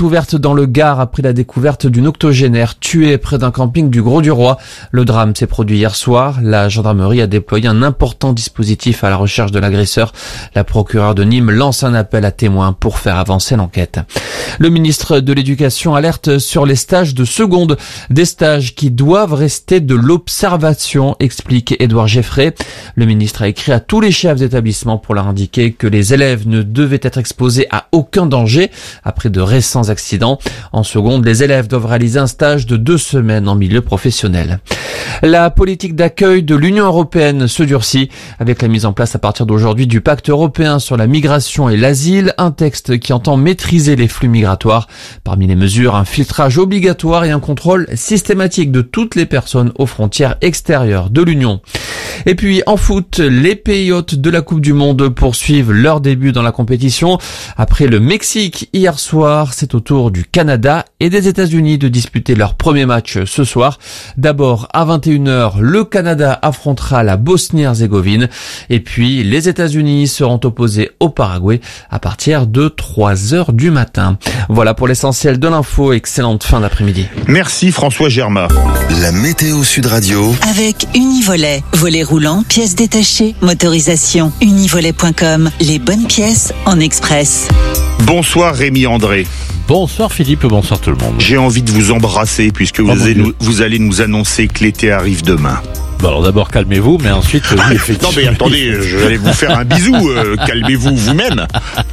ouverte dans le Gard après la découverte d'une octogénaire tuée près d'un camping du Grau-du-Roi. Le drame s'est produit hier soir. La gendarmerie a déployé un important dispositif à la recherche de l'agresseur. La procureure de Nîmes lance un appel à témoins pour faire avancer l'enquête. Le ministre de l'Éducation alerte sur les stages de seconde. Des stages qui doivent rester de l'observation, explique Édouard Geffray. Le ministre a écrit à tous les chefs d'établissement pour leur indiquer que les élèves ne devaient être exposés à aucun danger après de récents accidents. En seconde, les élèves doivent réaliser un stage de 2 semaines en milieu professionnel. La politique d'accueil de l'Union européenne se durcit avec la mise en place à partir d'aujourd'hui du pacte européen sur la migration et l'asile, un texte qui entend maîtriser les flux migratoires. Parmi les mesures, un filtrage obligatoire et un contrôle systématique de toutes les personnes aux frontières extérieures de l'Union. Et puis en foot, les pays hôtes de la Coupe du Monde poursuivent leur début dans la compétition. Après le Mexique hier soir, c'est au tour du Canada et des États-Unis de disputer leur premier match ce soir. D'abord à 21h, le Canada affrontera la Bosnie-Herzégovine et puis les États-Unis seront opposés au Paraguay à partir de 3h du matin. Voilà pour l'essentiel de l'info. Excellente fin d'après-midi. Merci François Germain. La météo Sud Radio. Avec Univolet. Volet roulant, pièces détachées, motorisation. Univolet.com. Les bonnes pièces en express. Bonsoir Rémi André. Bonsoir Philippe, bonsoir tout le monde. J'ai envie de vous embrasser puisque vous allez nous annoncer que l'été arrive demain. Bon, alors d'abord calmez-vous, mais ensuite oui, effectivement. Non mais attendez, je vais vous faire un bisou, calmez-vous vous-même.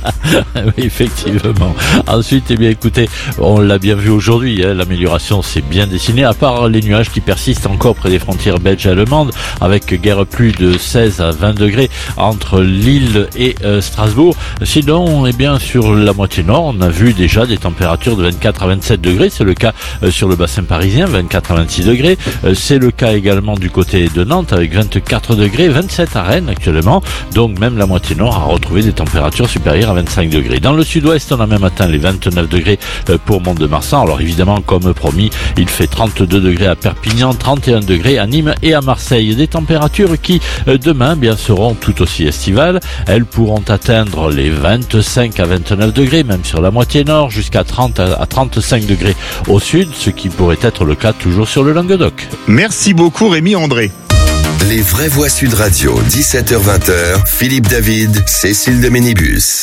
Oui, effectivement. Ensuite, eh bien écoutez, on l'a bien vu aujourd'hui, l'amélioration s'est bien dessinée, à part les nuages qui persistent encore près des frontières belges et allemandes, avec guère plus de 16 à 20 degrés entre Lille et Strasbourg. Sinon, eh bien sur la moitié nord, on a vu déjà des températures de 24 à 27 degrés, c'est le cas sur le bassin parisien, 24 à 26 degrés, c'est le cas également du côté de Nantes avec 24 degrés, 27 à Rennes actuellement, donc même la moitié nord a retrouvé des températures supérieures à 25 degrés. Dans le sud-ouest, on a même atteint les 29 degrés pour Mont-de-Marsan. Alors évidemment, comme promis, il fait 32 degrés à Perpignan, 31 degrés à Nîmes et à Marseille. Des températures qui demain bien seront tout aussi estivales. Elles pourront atteindre les 25 à 29 degrés, même sur la moitié nord, jusqu'à 30 à 35 degrés au sud, ce qui pourrait être le cas toujours sur le Languedoc. Merci beaucoup Rémi André. Les vraies voix Sud Radio, 17h-20h, Philippe David, Cécile de Ménibus.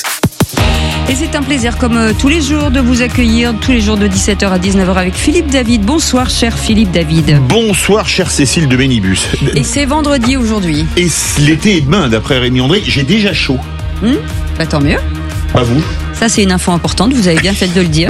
Et c'est un plaisir, comme tous les jours, de vous accueillir tous les jours de 17h à 19h avec Philippe David. Bonsoir, cher Philippe David. Bonsoir, chère Cécile de Ménibus. Et c'est vendredi aujourd'hui. Et l'été est demain, d'après Rémi André. J'ai déjà chaud. Bah tant mieux. Pas vous. Ça, c'est une info importante, vous avez bien fait de le dire.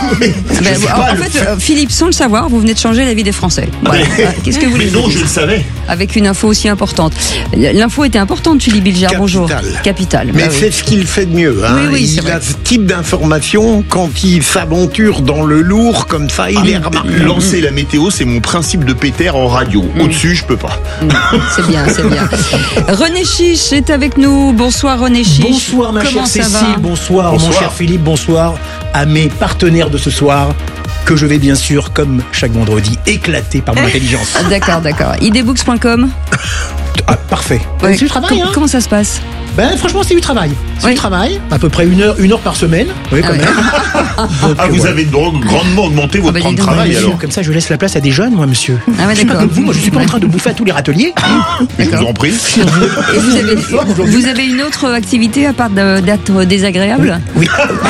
En fait, Philippe, sans le savoir, vous venez de changer la vie des Français. Voilà. Qu'est-ce que vous voulez dire ? Mais non, je le savais. Avec une info aussi importante. L'info était importante, Philippe Bilger, bonjour. Capital. Mais c'est ce qu'il fait de mieux. Hein. Oui, c'est vrai. Il a ce type d'information, quand il s'aventure dans le lourd, comme ça, il est remarqué. Lancer la météo, c'est mon principe de péter en radio. Au-dessus, je peux pas. C'est bien, c'est bien. René Chiche est avec nous. Bonsoir René Chiche. Bonsoir ma chère Cécile, bonsoir mon cher Philippe, bonsoir à mes partenaires de ce soir, que je vais bien sûr, comme chaque vendredi, éclater par mon intelligence. D'accord. idbooks.com. Ah, parfait. Ouais. C'est du travail, hein. Comment ça se passe ? Franchement, c'est du travail. C'est du travail, à peu près une heure par semaine. Oui, quand même. Donc, vous avez grandement augmenté votre temps de travail alors. Comme ça, je laisse la place à des jeunes, moi, monsieur. Ah ouais, je suis pas d'accord. comme vous, moi, je suis pas en train de bouffer à tous les râteliers. Je vous en prie. Et vous avez une autre activité à part d'être désagréable ? Oui.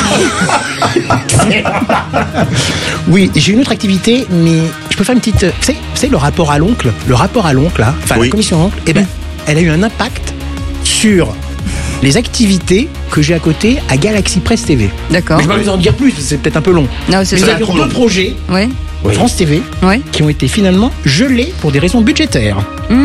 Oui, j'ai une autre activité, mais je peux faire une petite. Vous savez, le rapport à l'oncle, là, enfin la commission oncle, elle a eu un impact sur les activités que j'ai à côté à Galaxy Press TV. D'accord. Mais je vais pas vous en dire plus, c'est peut-être un peu long. Non, c'est mais ça. il y a deux projets, France TV, qui ont été finalement gelés pour des raisons budgétaires.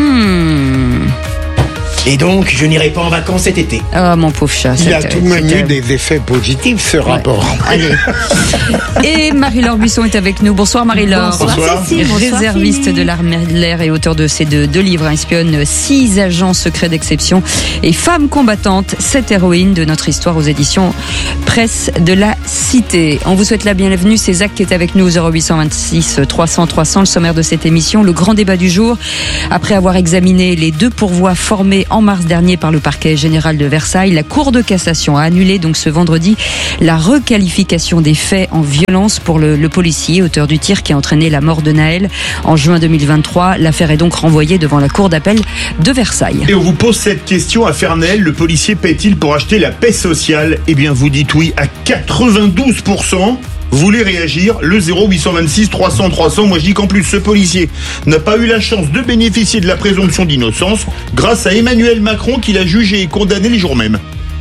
Et donc, je n'irai pas en vacances cet été. Ah, mon pauvre chat. Il a tout de même eu des effets positifs, ce rapport. Allez. Et Marie-Laure Buisson est avec nous. Bonsoir Marie-Laure. Bonsoir. Réserviste de l'armée de l'air et auteur de ces deux livres, espionne 6 agents secrets d'exception et femme combattante, 7 héroïnes de notre histoire aux éditions Presse de la Cité. On vous souhaite la bienvenue. C'est Zach qui est avec nous au 0826 300 300. Le sommaire de cette émission, le grand débat du jour. Après avoir examiné les 2 pourvois formés en mars dernier par le parquet général de Versailles. La Cour de cassation a annulé donc ce vendredi la requalification des faits en violence pour le policier, auteur du tir qui a entraîné la mort de Naël en juin 2023. L'affaire est donc renvoyée devant la Cour d'appel de Versailles. Et on vous pose cette question à Fernel, le policier paie-t-il pour acheter la paix sociale ? Eh bien vous dites oui à 92%. Vous voulez réagir ? Le 0826 300 300. Moi je dis qu'en plus ce policier n'a pas eu la chance de bénéficier de la présomption d'innocence grâce à Emmanuel Macron qui l'a jugé et condamné les jours même.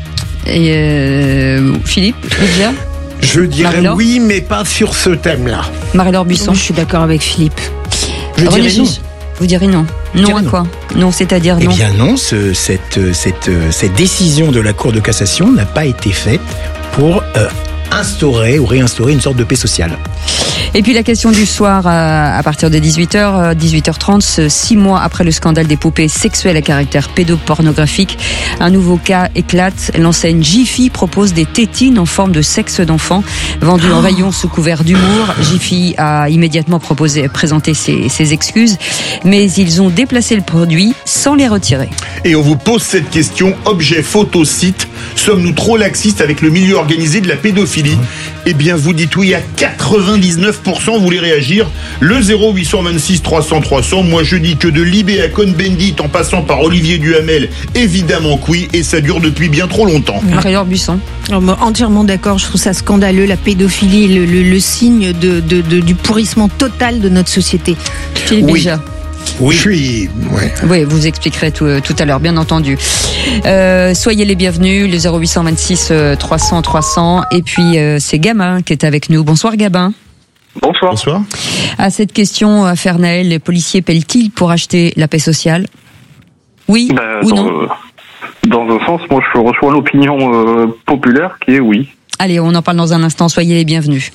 Et Philippe, déjà ? Je dirais oui, mais pas sur ce thème-là. Marie-Laure Buisson. Je suis d'accord avec Philippe. Je dirais non. Vous direz non. Non à quoi ? Non, c'est-à-dire non. Eh bien non, cette décision de la Cour de cassation n'a pas été faite pour instaurer ou réinstaurer une sorte de paix sociale. Et puis la question du soir à partir de 18h, 18h30, 6 mois après le scandale des poupées sexuelles à caractère pédopornographique, un nouveau cas éclate. L'enseigne Jiffy propose des tétines en forme de sexe d'enfant, vendues en rayon sous couvert d'humour. Jiffy a immédiatement présenté ses excuses, mais ils ont déplacé le produit sans les retirer. Et on vous pose cette question, objet photo site, sommes-nous trop laxistes avec le milieu organisé de la pédophilie ? Eh bien vous dites oui à 99%, vous voulez réagir ? Le 0826 300 300, moi je dis que de Libé à Cohn-Bendit en passant par Olivier Duhamel, évidemment que oui, et ça dure depuis bien trop longtemps. Marie-Laure Buisson. Entièrement d'accord, je trouve ça scandaleux, la pédophilie, le signe du pourrissement total de notre société. Philippe Béja. Oui, Oui, vous expliquerez tout à l'heure, bien entendu. Soyez les bienvenus, le 0826 300 300. Et puis c'est Gabin qui est avec nous. Bonsoir Gabin. Bonsoir. Bonsoir. À cette question, à Fernel, les policiers paient-ils pour acheter la paix sociale ? Oui ou non ? Dans un sens, moi je reçois l'opinion populaire qui est oui. Allez, on en parle dans un instant, soyez les bienvenus.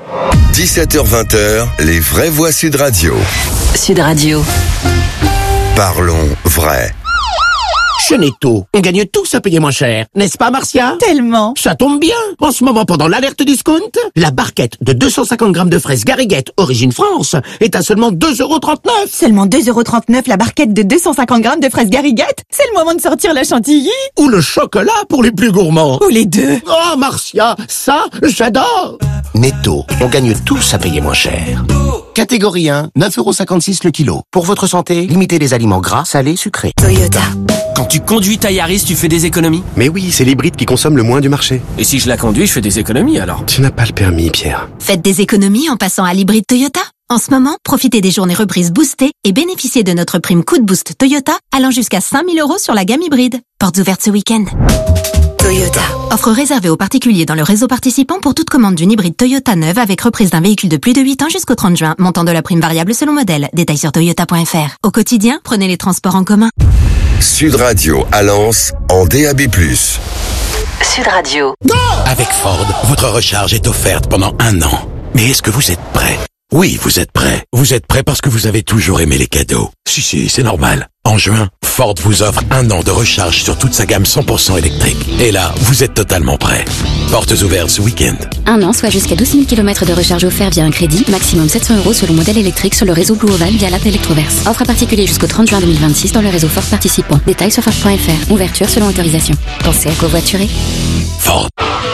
17h-20h, les vraies voix Sud Radio. Sud Radio. Parlons vrai. Chez Netto, on gagne tous à payer moins cher, n'est-ce pas Marcia ? Tellement. Ça tombe bien. En ce moment, pendant l'alerte discount, la barquette de 250 grammes de fraises Garriguette, origine France, est à seulement 2,39 €. Seulement 2,39 € la barquette de 250 grammes de fraises Garriguette ? C'est le moment de sortir la chantilly. Ou le chocolat pour les plus gourmands. Ou les deux. Oh Marcia, ça, j'adore. Netto, on gagne tous à payer moins cher. Catégorie 1, 9,56 € le kilo. Pour votre santé, limitez les aliments gras, salés, sucrés. Toyota. Quand tu conduis ta Yaris, tu fais des économies ? Mais oui, c'est l'hybride qui consomme le moins du marché. Et si je la conduis, je fais des économies alors ? Tu n'as pas le permis, Pierre. Faites des économies en passant à l'hybride Toyota. En ce moment, profitez des journées reprises boostées et bénéficiez de notre prime Coup de Boost Toyota allant jusqu'à 5 000 € sur la gamme hybride. Portes ouvertes ce week-end. Toyota. Offre réservée aux particuliers dans le réseau participant pour toute commande d'une hybride Toyota neuve avec reprise d'un véhicule de plus de 8 ans jusqu'au 30 juin. Montant de la prime variable selon modèle. Détails sur toyota.fr. Au quotidien, prenez les transports en commun. Sud Radio à Lens en DAB+. Sud Radio. Avec Ford, votre recharge est offerte pendant 1 an. Mais est-ce que vous êtes prêt ? Oui, vous êtes prêt. Vous êtes prêt parce que vous avez toujours aimé les cadeaux. Si, c'est normal. En juin, Ford vous offre 1 an de recharge sur toute sa gamme 100% électrique. Et là, vous êtes totalement prêt. Portes ouvertes ce week-end. 1 an, soit jusqu'à 12 000 km de recharge offert via un crédit, maximum 700 € selon modèle électrique sur le réseau Blue Oval via l'app Electroverse. Offre à particulier jusqu'au 30 juin 2026 dans le réseau Ford participant. Détails sur Ford.fr. Ouverture selon autorisation. Pensez à covoiturer. Ford.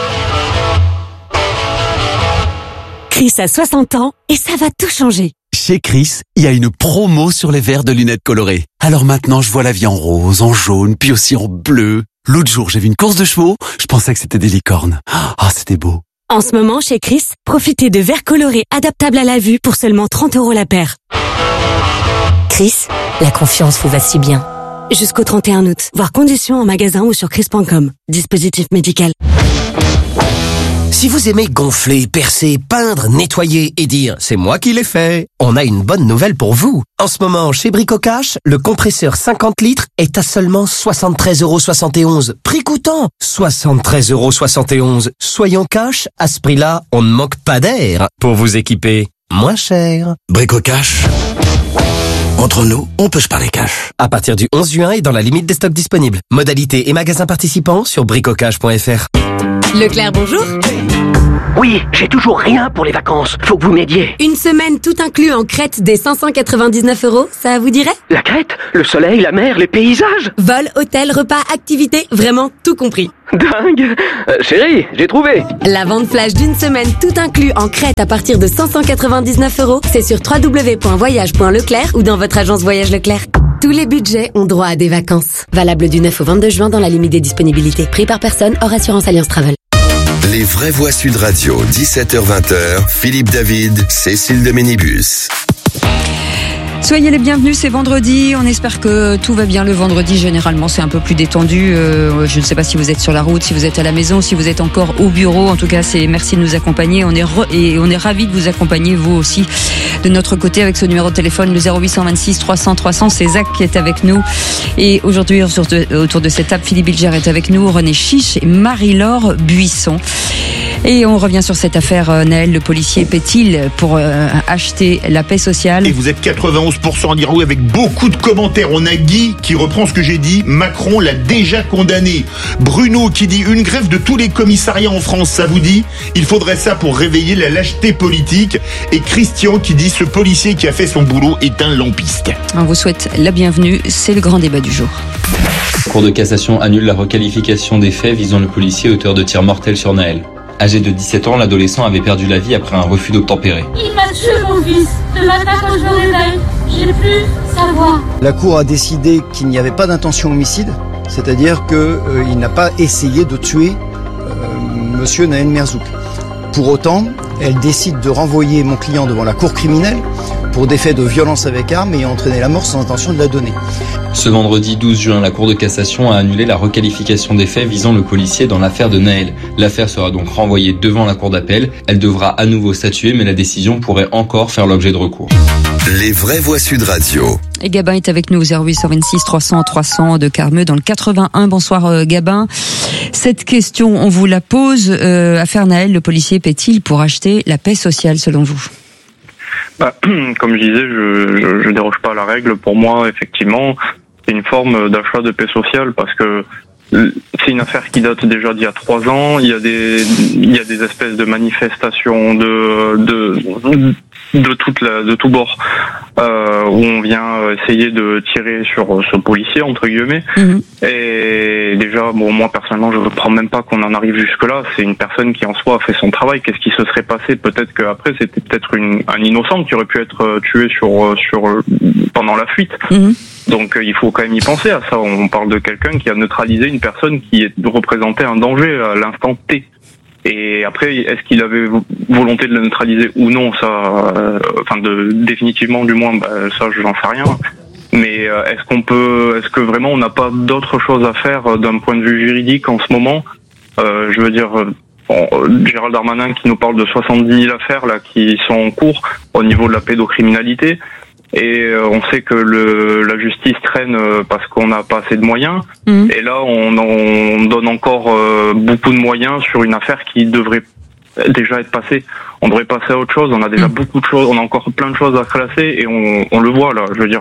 Chris a 60 ans et ça va tout changer. Chez Chris, il y a une promo sur les verres de lunettes colorées. Alors maintenant, je vois la vie en rose, en jaune, puis aussi en bleu. L'autre jour, j'ai vu une course de chevaux, je pensais que c'était des licornes. Ah, c'était beau. En ce moment, chez Chris, profitez de verres colorés adaptables à la vue pour seulement 30 € la paire. Chris, la confiance vous va si bien. Jusqu'au 31 août. Voir conditions en magasin ou sur chris.com. Dispositif médical. Si vous aimez gonfler, percer, peindre, nettoyer et dire « c'est moi qui l'ai fait », on a une bonne nouvelle pour vous. En ce moment, chez Bricocash, le compresseur 50 litres est à seulement 73,71 €. Prix coûtant 73,71 €. Soyons cash, à ce prix-là, on ne manque pas d'air pour vous équiper moins cher. Bricocash. Entre nous, on peut se parler cash. À partir du 11 juin et dans la limite des stocks disponibles. Modalités et magasins participants sur bricocash.fr. Leclerc, bonjour. Oui, j'ai toujours rien pour les vacances. Faut que vous m'aidiez. Une semaine tout inclus en Crète des 599 €, ça vous dirait? La Crète, le soleil, la mer, les paysages. Vol, hôtel, repas, activités, vraiment tout compris. Dingue. Chérie, j'ai trouvé. La vente flash d'une semaine tout inclus en Crète à partir de 599 €, c'est sur www.voyage.leclerc ou dans votre agence Voyage Leclerc. Tous les budgets ont droit à des vacances. Valable du 9 au 22 juin dans la limite des disponibilités. Prix par personne hors assurance Alliance Travel. Les vraies voix Sud Radio, 17h-20h, Philippe David, Cécile de Ménibus. Soyez les bienvenus, c'est vendredi, on espère que tout va bien le vendredi, généralement c'est un peu plus détendu, je ne sais pas si vous êtes sur la route, si vous êtes à la maison, si vous êtes encore au bureau, en tout cas merci de nous accompagner, on est ravis de vous accompagner vous aussi de notre côté avec ce numéro de téléphone, le 0826 300 300, c'est Zach qui est avec nous et aujourd'hui autour de cette table, Philippe Bilger est avec nous, René Chiche et Marie-Laure Buisson. Et on revient sur cette affaire, Naël, le policier paie-t-il pour acheter la paix sociale? Et vous êtes 91% à dire oui avec beaucoup de commentaires. On a Guy qui reprend ce que j'ai dit. Macron l'a déjà condamné. Bruno qui dit une grève de tous les commissariats en France, ça vous dit? Il faudrait ça pour réveiller la lâcheté politique. Et Christian qui dit ce policier qui a fait son boulot est un lampiste. On vous souhaite la bienvenue, c'est le grand débat du jour. La Cour de cassation annule la requalification des faits visant le policier auteur de tirs mortels sur Naël. Âgé de 17 ans, l'adolescent avait perdu la vie après un refus d'obtempérer. Il m'a tué mon fils. Ce matin quand je me réveille, j'ai plus sa voix. La Cour a décidé qu'il n'y avait pas d'intention homicide, c'est-à-dire qu'il n'a pas essayé de tuer monsieur Naël Merzouk. Pour autant, elle décide de renvoyer mon client devant la cour criminelle pour des faits de violence avec arme ayant entraîné la mort sans intention de la donner. Ce vendredi 12 juin, la Cour de cassation a annulé la requalification des faits visant le policier dans l'affaire de Naël. L'affaire sera donc renvoyée devant la Cour d'appel. Elle devra à nouveau statuer, mais la décision pourrait encore faire l'objet de recours. Les vraies voix Sud Radio. Et Gabin est avec nous au 0826 300 300 de Carmeux dans le 81. Bonsoir Gabin. Cette question, on vous la pose. Affaire Naël, le policier paie-t-il pour acheter la paix sociale selon vous? Comme je disais, je déroge pas à la règle. Pour moi, effectivement, c'est une forme d'achat de paix sociale parce que c'est une affaire qui date déjà d'il y a 3 ans. Il y a des espèces de manifestations de tous bords où on vient essayer de tirer sur ce policier entre guillemets. Et déjà, moi personnellement, je ne prends même pas qu'on en arrive jusque là. C'est une personne qui en soi a fait son travail. Qu'est-ce qui se serait passé? Peut-être qu'après c'était peut-être un innocent qui aurait pu être tué pendant la fuite. Donc il faut quand même y penser à ça. On parle de quelqu'un qui a neutralisé une personne qui représentait un danger à l'instant T. Et après, est-ce qu'il avait volonté de le neutraliser ou non? Ça, définitivement du moins, ça j'en sais rien. Mais est-ce que vraiment on n'a pas d'autre chose à faire d'un point de vue juridique en ce moment? Je veux dire, Gérald Darmanin qui nous parle de 70 000 affaires là qui sont en cours au niveau de la pédocriminalité. Et on sait que la justice traîne parce qu'on n'a pas assez de moyens. Et là, on donne encore beaucoup de moyens sur une affaire qui devrait déjà être passée. On devrait passer à autre chose. On a déjà beaucoup de choses. On a encore plein de choses à classer et on le voit là. Je veux dire,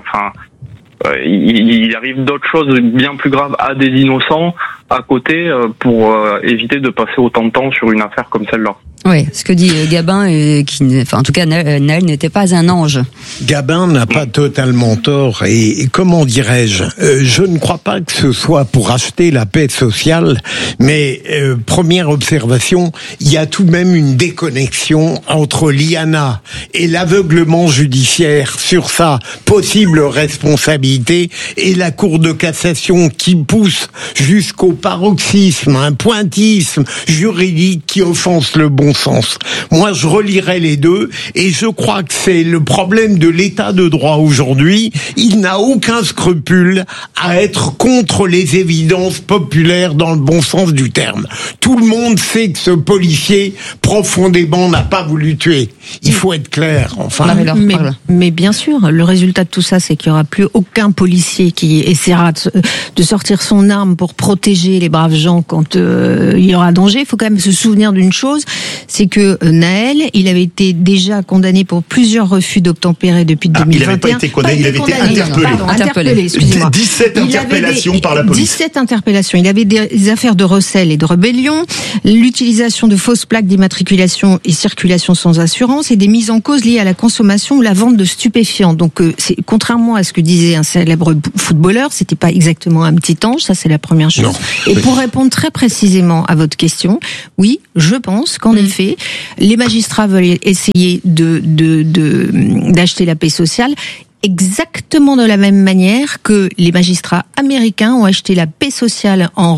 il arrive d'autres choses bien plus graves à des innocents à côté pour éviter de passer autant de temps sur une affaire comme celle-là. Oui, ce que dit Gabin, en tout cas, Naël n'était pas un ange. Gabin n'a pas totalement tort et comment dirais-je, je ne crois pas que ce soit pour acheter la paix sociale, mais première observation, il y a tout de même une déconnexion entre l'IANA et l'aveuglement judiciaire sur sa possible responsabilité et la Cour de cassation qui pousse jusqu'au paroxysme, un pointillisme juridique qui offense le bon sens. Moi, je relirais les deux et je crois que c'est le problème de l'état de droit aujourd'hui. Il n'a aucun scrupule à être contre les évidences populaires dans le bon sens du terme. Tout le monde sait que ce policier, profondément, n'a pas voulu tuer. Il faut être clair, enfin. Mais bien sûr, le résultat de tout ça, c'est qu'il n'y aura plus aucun policier qui essaiera de sortir son arme pour protéger les braves gens quand il y aura danger. Il faut quand même se souvenir d'une chose, c'est que Naël, il avait été déjà condamné pour plusieurs refus d'obtempérer depuis 2021. Il n'avait pas été condamné, il avait été interpellé. Interpellé, excusez-moi. 17 interpellations par la police. 17 interpellations. Il avait des affaires de recel et de rébellion, l'utilisation de fausses plaques d'immatriculation et circulation sans assurance et des mises en cause liées à la consommation ou la vente de stupéfiants. Donc, contrairement à ce que disait un célèbre footballeur, c'était pas exactement un petit ange, ça c'est la première chose. Non. Et pour répondre très précisément à votre question, oui, je pense qu'en effet, les magistrats veulent essayer d'acheter la paix sociale exactement de la même manière que les magistrats américains ont acheté la paix sociale en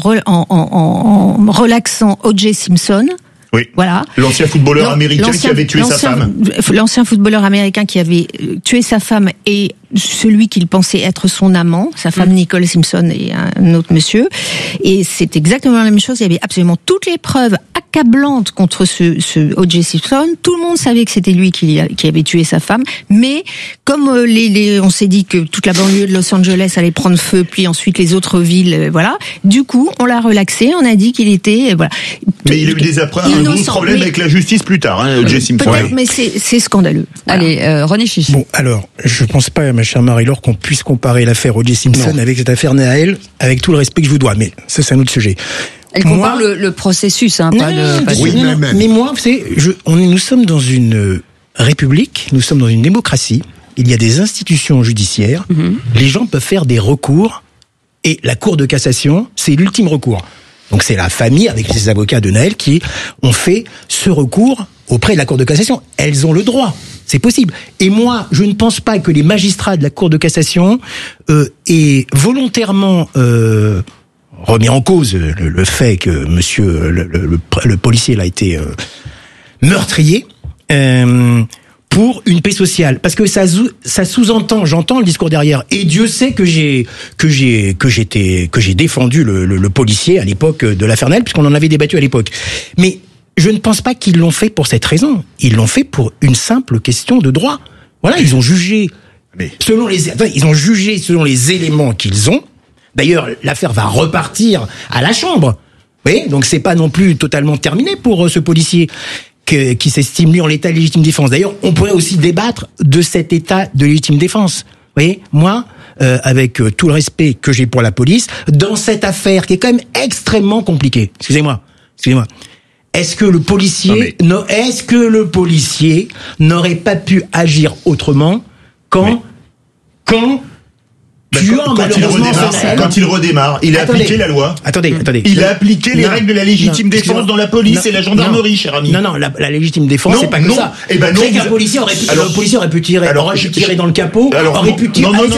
relaxant O.J. Simpson. Oui. Voilà. L'ancien footballeur américain qui avait tué sa femme. L'ancien footballeur américain qui avait tué sa femme et celui qu'il pensait être son amant, sa femme Nicole Simpson et un autre monsieur. Et c'est exactement la même chose. Il y avait absolument toutes les preuves accablantes contre ce O.J. Simpson. Tout le monde savait que c'était lui qui avait tué sa femme. Mais comme on s'est dit que toute la banlieue de Los Angeles allait prendre feu, puis ensuite les autres villes, voilà. Du coup, on l'a relaxé. On a dit qu'il était, voilà. Mais il a eu un gros problème avec la justice plus tard, O.J. Simpson. Peut-être, mais c'est scandaleux. Voilà. Allez, René Chiche. Bon, alors, je pense pas, ma chère Marie-Laure, qu'on puisse comparer l'affaire O.J. Simpson avec cette affaire Naël, avec tout le respect que je vous dois. Mais ça, c'est un autre sujet. Elle compare le processus, pas le... Oui, mais moi, vous savez, nous sommes dans une république, nous sommes dans une démocratie, il y a des institutions judiciaires, les gens peuvent faire des recours, et la Cour de cassation, c'est l'ultime recours. Donc c'est la famille, avec ses avocats de Naël, qui ont fait ce recours auprès de la Cour de cassation. Elles ont le droit. C'est possible. Et moi, je ne pense pas que les magistrats de la Cour de cassation aient volontairement remis en cause le fait que monsieur le policier a été meurtrier pour une paix sociale, parce que ça sous-entend, j'entends le discours derrière, et Dieu sait que j'ai défendu le policier à l'époque de l'affaire Naël, puisqu'on en avait débattu à l'époque. Mais je ne pense pas qu'ils l'ont fait pour cette raison. Ils l'ont fait pour une simple question de droit. Voilà, ils ont jugé selon les éléments qu'ils ont. D'ailleurs, l'affaire va repartir à la chambre. Oui, donc c'est pas non plus totalement terminé pour ce policier qui s'estime lui en l'état de légitime défense. D'ailleurs, on pourrait aussi débattre de cet état de légitime défense. Vous voyez, moi, avec tout le respect que j'ai pour la police, dans cette affaire qui est quand même extrêmement compliquée. Excusez-moi. Est-ce que le policier n'aurait pas pu agir autrement quand quand il redémarre, il a appliqué la loi. Attendez. Il a appliqué les règles de la légitime défense dans la police et la gendarmerie, cher ami. Non, la légitime défense, c'est pas que ça. Un policier aurait pu tirer dans le capot, aurait pu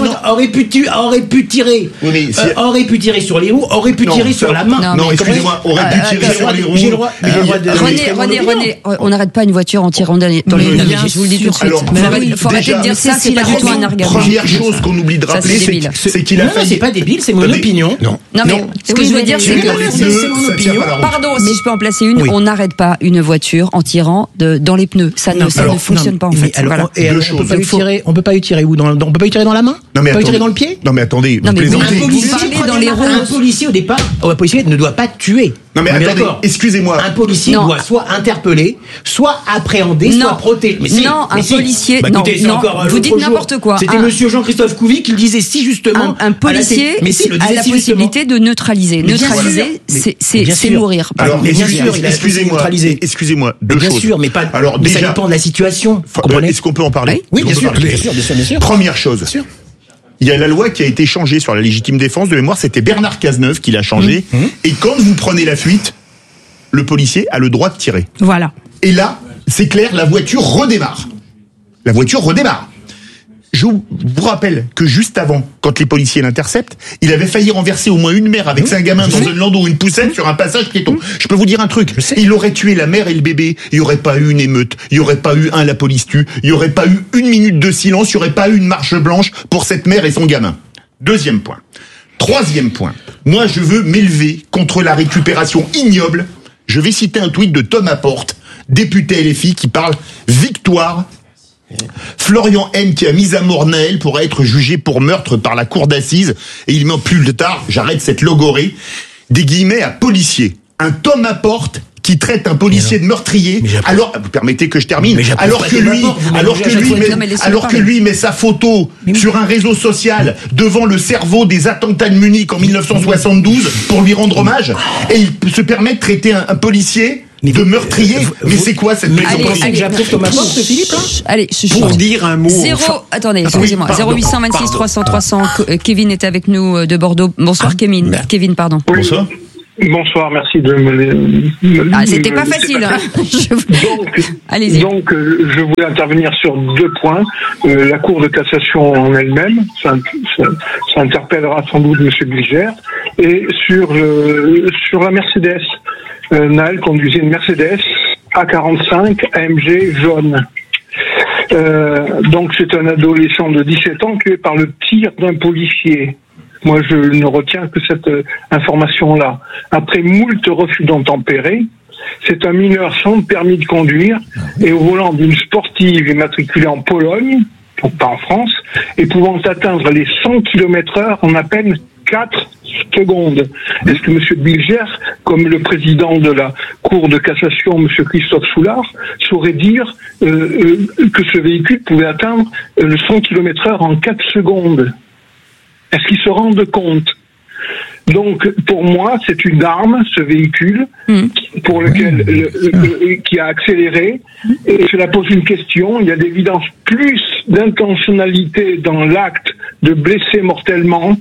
tirer sur les roues, aurait pu tirer sur la main. Non, excusez-moi, aurait pu tirer sur les roues. René, on n'arrête pas une voiture en tirant dans les je vous le dis tout de suite. Il faut arrêter de dire ça, c'est pas du tout un argument. Première chose qu'on oublie de rappeler, c'est qu'il a failli... c'est pas débile, c'est mon opinion. Non, mais ce que je veux dire, c'est que... C'est mon opinion. Pardon, si je peux en placer une, on n'arrête pas une voiture en tirant dans les pneus. Ça ne fonctionne pas, en fait. On peut pas y tirer où? On peut pas y tirer dans la main? On peut pas y tirer dans le pied? Non, mais attendez, vous parlez dans les roues. Un policier, au départ, un policier ne doit pas tuer. Non mais attendez, excusez-moi. Un policier doit soit interpeller, soit appréhender, soit protéger. Un policier. Vous dites n'importe quoi. C'était monsieur Jean-Christophe Couvi qui le disait si justement. Un policier a la possibilité de neutraliser. Neutraliser, c'est mourir. Alors, excusez-moi, deux choses. Bien sûr, mais pas. Alors, ça dépend de la situation. Est-ce qu'on peut en parler? Oui, bien sûr. Première chose. Il y a la loi qui a été changée sur la légitime défense. De mémoire, c'était Bernard Cazeneuve qui l'a changée. Et quand vous prenez la fuite, le policier a le droit de tirer. Voilà. Et là, c'est clair, la voiture redémarre. Je vous rappelle que juste avant, quand les policiers l'interceptent, il avait failli renverser au moins une mère avec un gamin dans un landau ou une poussette sur un passage piéton. Je peux vous dire un truc. Il aurait tué la mère et le bébé. Il n'y aurait pas eu une émeute. Il n'y aurait pas eu la police tue. Il n'y aurait pas eu une minute de silence. Il n'y aurait pas eu une marche blanche pour cette mère et son gamin. Deuxième point. Troisième point. Moi, je veux m'élever contre la récupération ignoble. Je vais citer un tweet de Thomas Porte, député LFI, qui parle victoire. Florian N qui a mis à mort Naël pourra être jugé pour meurtre par la cour d'assises et il met plus tard, j'arrête cette logorée, des guillemets à policier. Un Thomas Porte qui traite un policier de meurtrier, alors, vous permettez que je termine, alors que lui met sa photo sur un réseau social devant le cerveau des attentats de Munich en 1972 pour lui rendre hommage, et il se permet de traiter un policier de meurtrier. Mais c'est quoi cette maison? J'appelle Thomas Porte, Philippe, hein. Allez, pour dire un mot. Attendez, excusez-moi. 0826 300 300. Kevin est avec nous de Bordeaux. Bonsoir, Kevin. Kevin, pardon. Bonsoir. Bonsoir, merci de me... c'était pas facile. Hein. Allez-y. Donc, je voulais intervenir sur 2 points. La Cour de cassation en elle-même, ça interpellera sans doute M. Bligère, et sur la Mercedes. Naël conduisait une Mercedes A45 AMG jaune. Donc c'est un adolescent de 17 ans tué par le tir d'un policier. Moi, je ne retiens que cette information-là. Après moult refus d'obtempérer, c'est un mineur sans permis de conduire et au volant d'une sportive immatriculée en Pologne, donc pas en France, et pouvant atteindre les 100 km/h en à peine 4 secondes. Est-ce que M. Bilger, comme le président de la Cour de cassation, M. Christophe Soulard, saurait dire que ce véhicule pouvait atteindre le 100 km/h en 4 secondes? Est-ce qu'ils se rendent compte? Donc, pour moi, c'est une arme, ce véhicule, pour lequel qui a accéléré. Et cela pose une question. Il y a d'évidence plus d'intentionnalité dans l'acte de blesser mortellement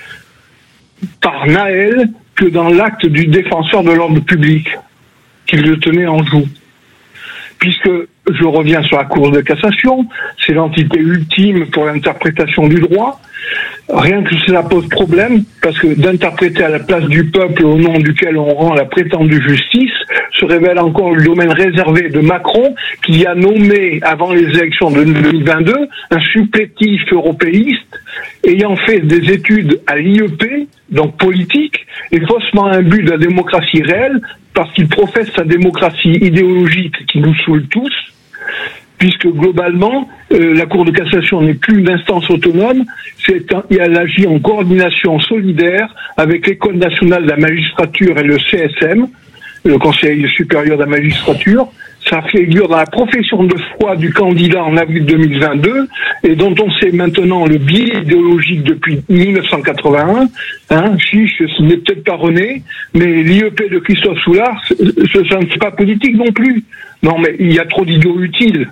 par Naël que dans l'acte du défenseur de l'ordre public, qu'il le tenait en joue. Puisque, je reviens sur la Cour de cassation, c'est l'entité ultime pour l'interprétation du droit. Rien que cela pose problème, parce que d'interpréter à la place du peuple au nom duquel on rend la prétendue justice se révèle encore le domaine réservé de Macron, qui a nommé, avant les élections de 2022, un supplétif européiste ayant fait des études à l'IEP, donc politique, et faussement imbu de la démocratie réelle, parce qu'il professe sa démocratie idéologique qui nous saoule tous, puisque globalement, la Cour de cassation n'est plus une instance autonome, elle agit en coordination solidaire avec l'École nationale de la magistrature et le CSM, le Conseil supérieur de la magistrature. Ça figure dans la profession de foi du candidat en avril 2022, et dont on sait maintenant le biais idéologique depuis 1981. Chiche, ce n'est peut-être pas René, mais l'IEP de Christophe Soulard, ça ne fait pas politique non plus. Non, mais il y a trop d'idiots utiles.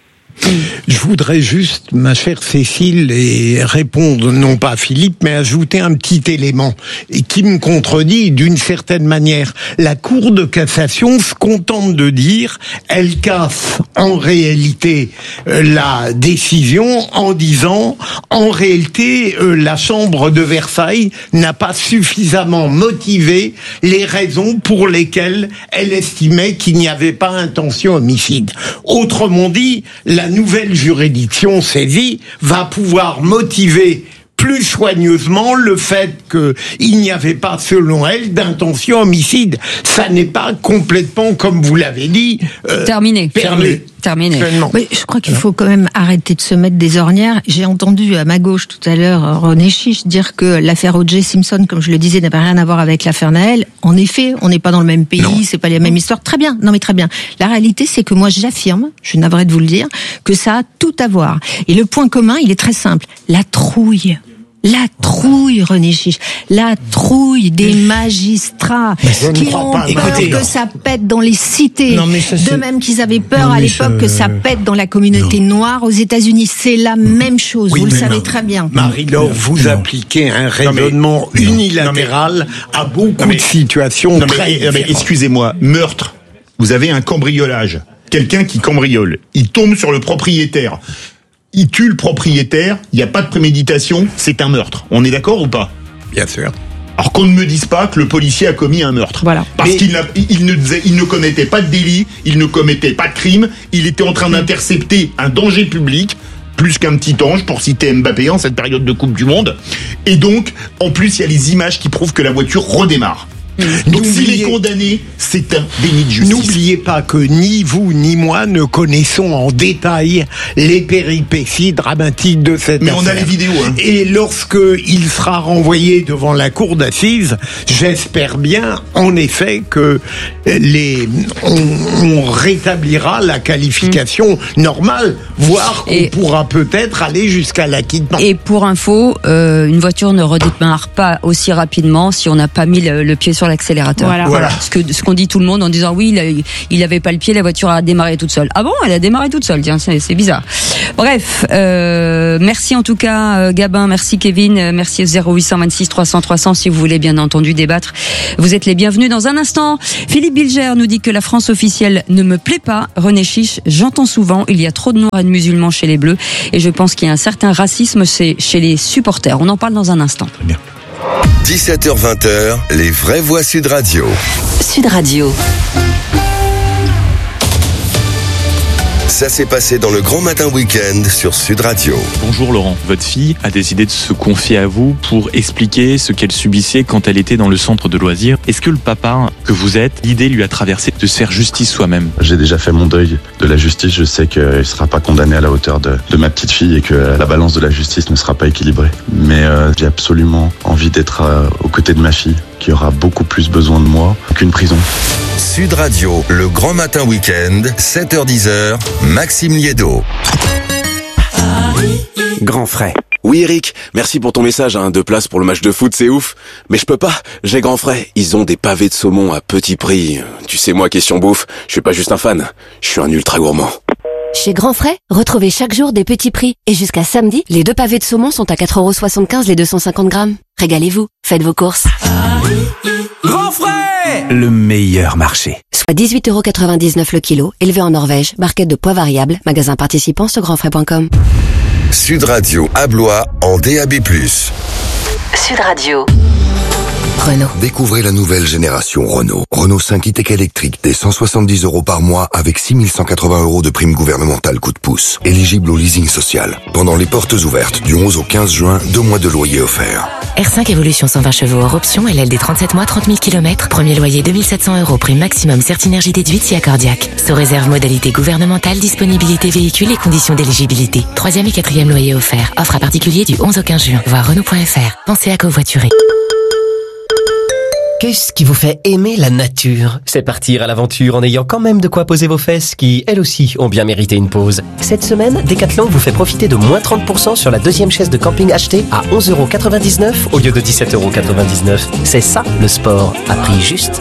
Je voudrais juste, ma chère Cécile, et répondre non pas à Philippe, mais ajouter un petit élément et qui me contredit d'une certaine manière. La Cour de cassation se contente de dire, elle casse en réalité la décision en disant, en réalité, la Chambre de Versailles n'a pas suffisamment motivé les raisons pour lesquelles elle estimait qu'il n'y avait pas intention homicide. Autrement dit, la nouvelle juridiction saisie va pouvoir motiver plus soigneusement le fait qu'il n'y avait pas, selon elle, d'intention homicide. Ça n'est pas complètement, comme vous l'avez dit, terminé. Oui, je crois qu'il faut quand même arrêter de se mettre des ornières. J'ai entendu à ma gauche tout à l'heure René Chiche dire que l'affaire O.J. Simpson, comme je le disais, n'a rien à voir avec l'affaire Naël. En effet, on n'est pas dans le même pays, c'est pas la même histoire. Très bien, non mais très bien. La réalité, c'est que moi j'affirme, je suis navrée de vous le dire, que ça a tout à voir. Et le point commun, il est très simple. La trouille. La trouille, René Chiche, la trouille des magistrats qui ont peur que ça pète dans les cités, de même qu'ils avaient peur à l'époque que ça pète dans la communauté noire aux États-Unis. C'est la même chose, vous le savez très bien. Marie-Laure, vous appliquez un raisonnement unilatéral à beaucoup de situations. Excusez-moi, meurtre, vous avez un cambriolage, quelqu'un qui cambriole, il tombe sur le propriétaire. Il tue le propriétaire, il n'y a pas de préméditation, c'est un meurtre. On est d'accord ou pas? Bien sûr. Alors qu'on ne me dise pas que le policier a commis un meurtre. Voilà. Parce qu'il ne commettait pas de délit, il ne commettait pas de crime, il était en train d'intercepter un danger public, plus qu'un petit ange, pour citer Mbappé en cette période de Coupe du Monde. Et donc, en plus, il y a les images qui prouvent que la voiture redémarre. Donc s'il est condamné, c'est un déni de justice. N'oubliez pas que ni vous ni moi ne connaissons en détail les péripéties dramatiques de cette affaire. Mais on a les vidéos. Hein. Et lorsque il sera renvoyé devant la cour d'assises, j'espère bien, en effet, que on rétablira la qualification normale, voire qu'on pourra peut-être aller jusqu'à l'acquittement. Et pour info, une voiture ne redémarre pas aussi rapidement si on n'a pas mis le pied sur l'accélérateur. Voilà. Ce qu'on dit tout le monde en disant oui, il avait pas le pied, la voiture a démarré toute seule. Ah bon, elle a démarré toute seule. Tiens, c'est bizarre. Bref, merci en tout cas Gabin, merci Kevin, merci 0826 300 300 si vous voulez bien entendu débattre. Vous êtes les bienvenus dans un instant. Philippe Bilger nous dit que la France officielle ne me plaît pas. René Chiche, j'entends souvent il y a trop de noirs et de musulmans chez les Bleus et je pense qu'il y a un certain racisme chez les supporters. On en parle dans un instant. Très bien. 17h-20h, les vraies voix Sud Radio. Sud Radio. Ça s'est passé dans le Grand Matin Week-end sur Sud Radio. Bonjour Laurent, votre fille a décidé de se confier à vous pour expliquer ce qu'elle subissait quand elle était dans le centre de loisirs. Est-ce que le papa que vous êtes, l'idée lui a traversé de se faire justice soi-même? J'ai déjà fait mon deuil de la justice, je sais qu'il ne sera pas condamné à la hauteur de ma petite fille et que la balance de la justice ne sera pas équilibrée. Mais j'ai absolument envie d'être aux côtés de ma fille, qui aura beaucoup plus besoin de moi qu'une prison. Sud Radio, le Grand Matin Week-end, 7h-10h, Maxime Liédo. Grand frais. Oui Eric, merci pour ton message, 2 places pour le match de foot, c'est ouf. Mais je peux pas, j'ai Grand frais. Ils ont des pavés de saumon à petit prix. Tu sais moi, question bouffe, je suis pas juste un fan, je suis un ultra gourmand. Chez Grand Frais, retrouvez chaque jour des petits prix. Et jusqu'à samedi, les 2 pavés de saumon sont à 4,75€ les 250 grammes. Régalez-vous, faites vos courses. Grand frais, le meilleur marché. Soit 18,99€ le kilo, élevé en Norvège, barquette de poids variable, magasin participant sur grandfrais.com. Sud Radio à Blois en DAB+. Sud Radio. Renault. Découvrez la nouvelle génération Renault. Renault 5 e-Tech électrique dès 170€ par mois avec 6180€ de prime gouvernementale coup de pouce. Éligible au leasing social. Pendant les portes ouvertes du 11 au 15 juin, 2 mois de loyer offerts. R5 Evolution 120 chevaux hors option, LLD 37 mois, 30 000 km. Premier loyer 2700€, prime maximum Certinergie déduite si accordiaque. Sous réserve modalité gouvernementale, disponibilité véhicule et conditions d'éligibilité. 3e et 4e loyer offert. Offre à particulier du 11 au 15 juin. Voir Renault.fr. Pensez à covoiturer. Qu'est-ce qui vous fait aimer la nature? C'est partir à l'aventure en ayant quand même de quoi poser vos fesses qui, elles aussi, ont bien mérité une pause. Cette semaine, Decathlon vous fait profiter de moins 30% sur la 2e chaise de camping achetée à 11,99€ au lieu de 17,99€. C'est ça, le sport, à prix juste.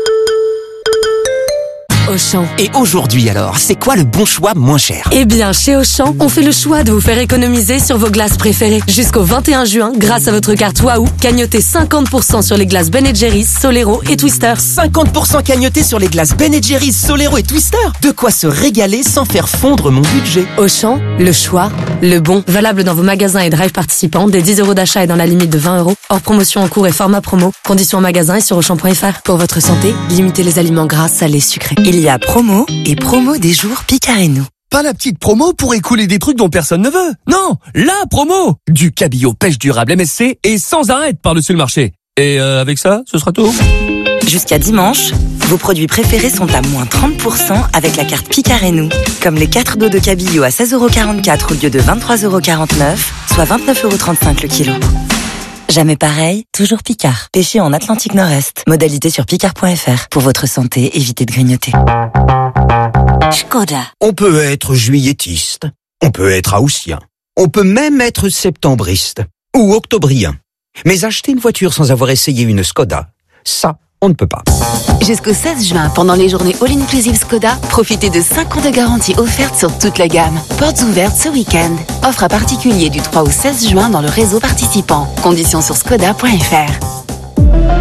Auchan. Et aujourd'hui alors, c'est quoi le bon choix moins cher? Eh bien, chez Auchan, on fait le choix de vous faire économiser sur vos glaces préférées. Jusqu'au 21 juin, grâce à votre carte Waouh, cagnotez 50% sur les glaces Ben & Jerry's, Solero et Twister. 50% cagnoté sur les glaces Ben & Jerry's, Solero et Twister. De quoi se régaler sans faire fondre mon budget. Auchan, le choix, le bon. Valable dans vos magasins et drive participants, des 10€ d'achat et dans la limite de 20€. Hors promotion en cours et format promo. Conditions en magasin et sur Auchan.fr. Pour votre santé, limitez les aliments gras, salés, sucrés. Il y a promo et promo des jours Picard et nous. Pas la petite promo pour écouler des trucs dont personne ne veut. Non, la promo. Du cabillaud pêche durable MSC et sans arrêt par-dessus le marché. Et avec ça, ce sera tout. Jusqu'à dimanche, vos produits préférés sont à moins 30% avec la carte Picard et nous. Comme les 4 dos de cabillaud à 16,44€ au lieu de 23,49€, soit 29,35€ le kilo. Jamais pareil, toujours Picard. Pêché en Atlantique Nord-Est. Modalité sur picard.fr. Pour votre santé, évitez de grignoter. Škoda. On peut être juilletiste, on peut être haussien, on peut même être septembriste ou octobrien. Mais acheter une voiture sans avoir essayé une Škoda, ça, on ne peut pas. Jusqu'au 16 juin, pendant les journées All-Inclusive Škoda, profitez de 5 ans de garantie offerte sur toute la gamme. Portes ouvertes ce week-end. Offre à particulier du 3 au 16 juin dans le réseau participant. Conditions sur Škoda.fr.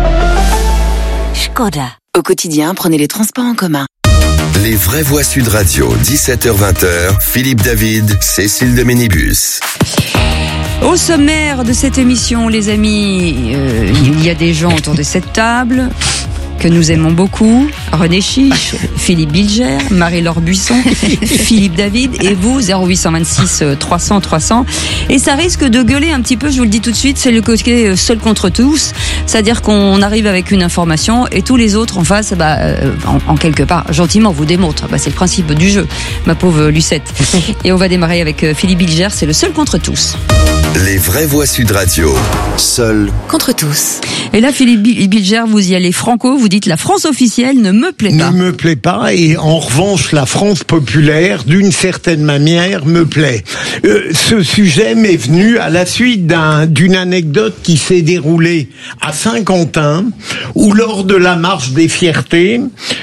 Škoda. Au quotidien, prenez les transports en commun. Les vraies voix Sud Radio, 17h-20h, Philippe David, Cécile de Ménibus. Au sommaire de cette émission, les amis, il y a des gens autour de cette table. que nous aimons beaucoup, René Chiche, Philippe Bilger, Marie-Laure Buisson, Philippe David et vous, 0826 300 300. Et ça risque de gueuler un petit peu, je vous le dis tout de suite, c'est le côté seul contre tous, c'est-à-dire qu'on arrive avec une information et tous les autres en face, en quelque part, gentiment vous démontrent. C'est le principe du jeu, ma pauvre Lucette. Et on va démarrer avec Philippe Bilger, c'est le seul contre tous. Les vraies voix Sud Radio, seul contre tous. Et là, Philippe Bilger, vous y allez franco, vous dites la France officielle ne me plaît pas. Ne me plaît pas, et en revanche, la France populaire, d'une certaine manière, me plaît. Ce sujet m'est venu à la suite d'une anecdote qui s'est déroulée à Saint-Quentin, où lors de la marche des fiertés,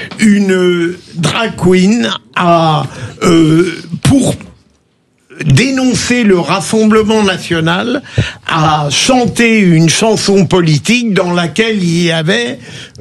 une drag queen a, pour dénoncer le Rassemblement national, a chanté une chanson politique dans laquelle il y avait,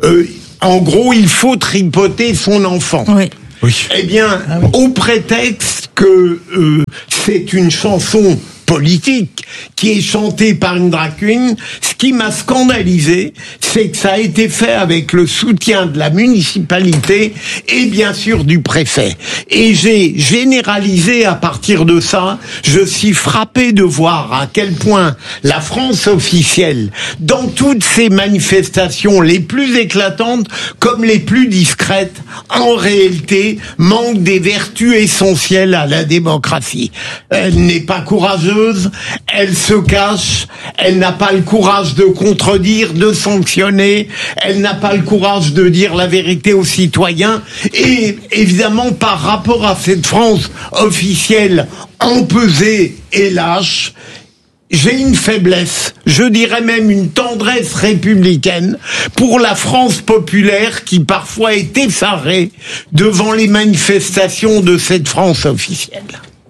en gros, il faut tripoter son enfant. Oui. Eh bien, au prétexte que c'est une chanson politique qui est chantée par une drag queen, ce qui m'a scandalisé, c'est que ça a été fait avec le soutien de la municipalité et bien sûr du préfet. Et j'ai généralisé à partir de ça. Je suis frappé de voir à quel point la France officielle, dans toutes ses manifestations les plus éclatantes comme les plus discrètes, en réalité manque des vertus essentielles à la démocratie. Elle n'est pas courageuse, elle se cache, elle n'a pas le courage de contredire, de sanctionner, elle n'a pas le courage de dire la vérité aux citoyens, et évidemment par rapport à cette France officielle empesée et lâche, j'ai une faiblesse, je dirais même une tendresse républicaine pour la France populaire qui parfois est effarée devant les manifestations de cette France officielle.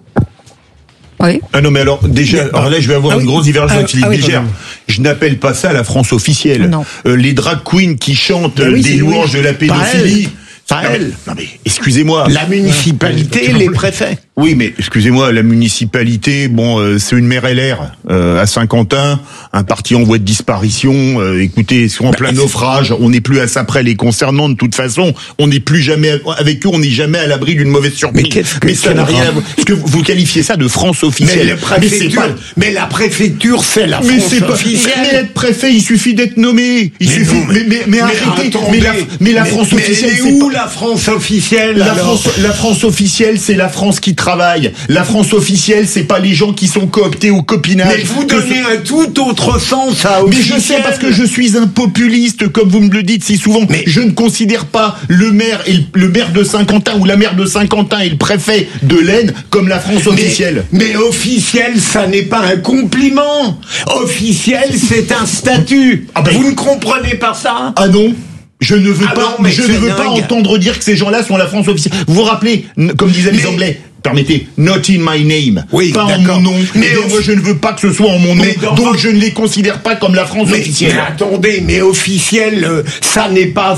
Oui. Ah non, mais alors, déjà, alors là, je vais avoir une grosse divergence avec Philippe Bilger. Je n'appelle pas ça la France officielle. Les drag queens qui chantent des louanges de la pédophilie. Non mais, excusez-moi. La municipalité, les préfets. Oui, mais excusez-moi, la municipalité, c'est une mère LR à Saint-Quentin, un parti en voie de disparition. Écoutez, sont en plein naufrage. On n'est plus à ça près les concernant de toute façon. On n'est plus jamais avec eux. On n'est jamais à l'abri d'une mauvaise surprise. Mais ça n'a rien à voir. Est-ce que vous qualifiez ça de France officielle? Mais la préfecture, c'est la France officielle. Mais être préfet, il suffit d'être nommé. Mais arrêtez. Mais la France officielle, c'est où la France officielle? La France officielle, c'est la France qui travail. La France officielle, c'est pas les gens qui sont cooptés au copinage. Mais vous donnez un tout autre sens à officiel. Mais je sais parce que je suis un populiste, comme vous me le dites si souvent. Mais je ne considère pas le maire de Saint-Quentin ou la maire de Saint-Quentin et le préfet de l'Aisne comme la France officielle. Mais officiel, ça n'est pas un compliment. Officiel, c'est un statut. Vous ne comprenez pas ça? Ah non. Je ne veux pas entendre dire que ces gens-là sont la France officielle. Vous vous rappelez, comme disaient les Anglais, permettez, not in my name, pas en mon nom. Mais moi, je ne veux pas que ce soit en mon nom, donc je ne les considère pas comme la France officielle. Mais attendez, mais officiel, ça n'est pas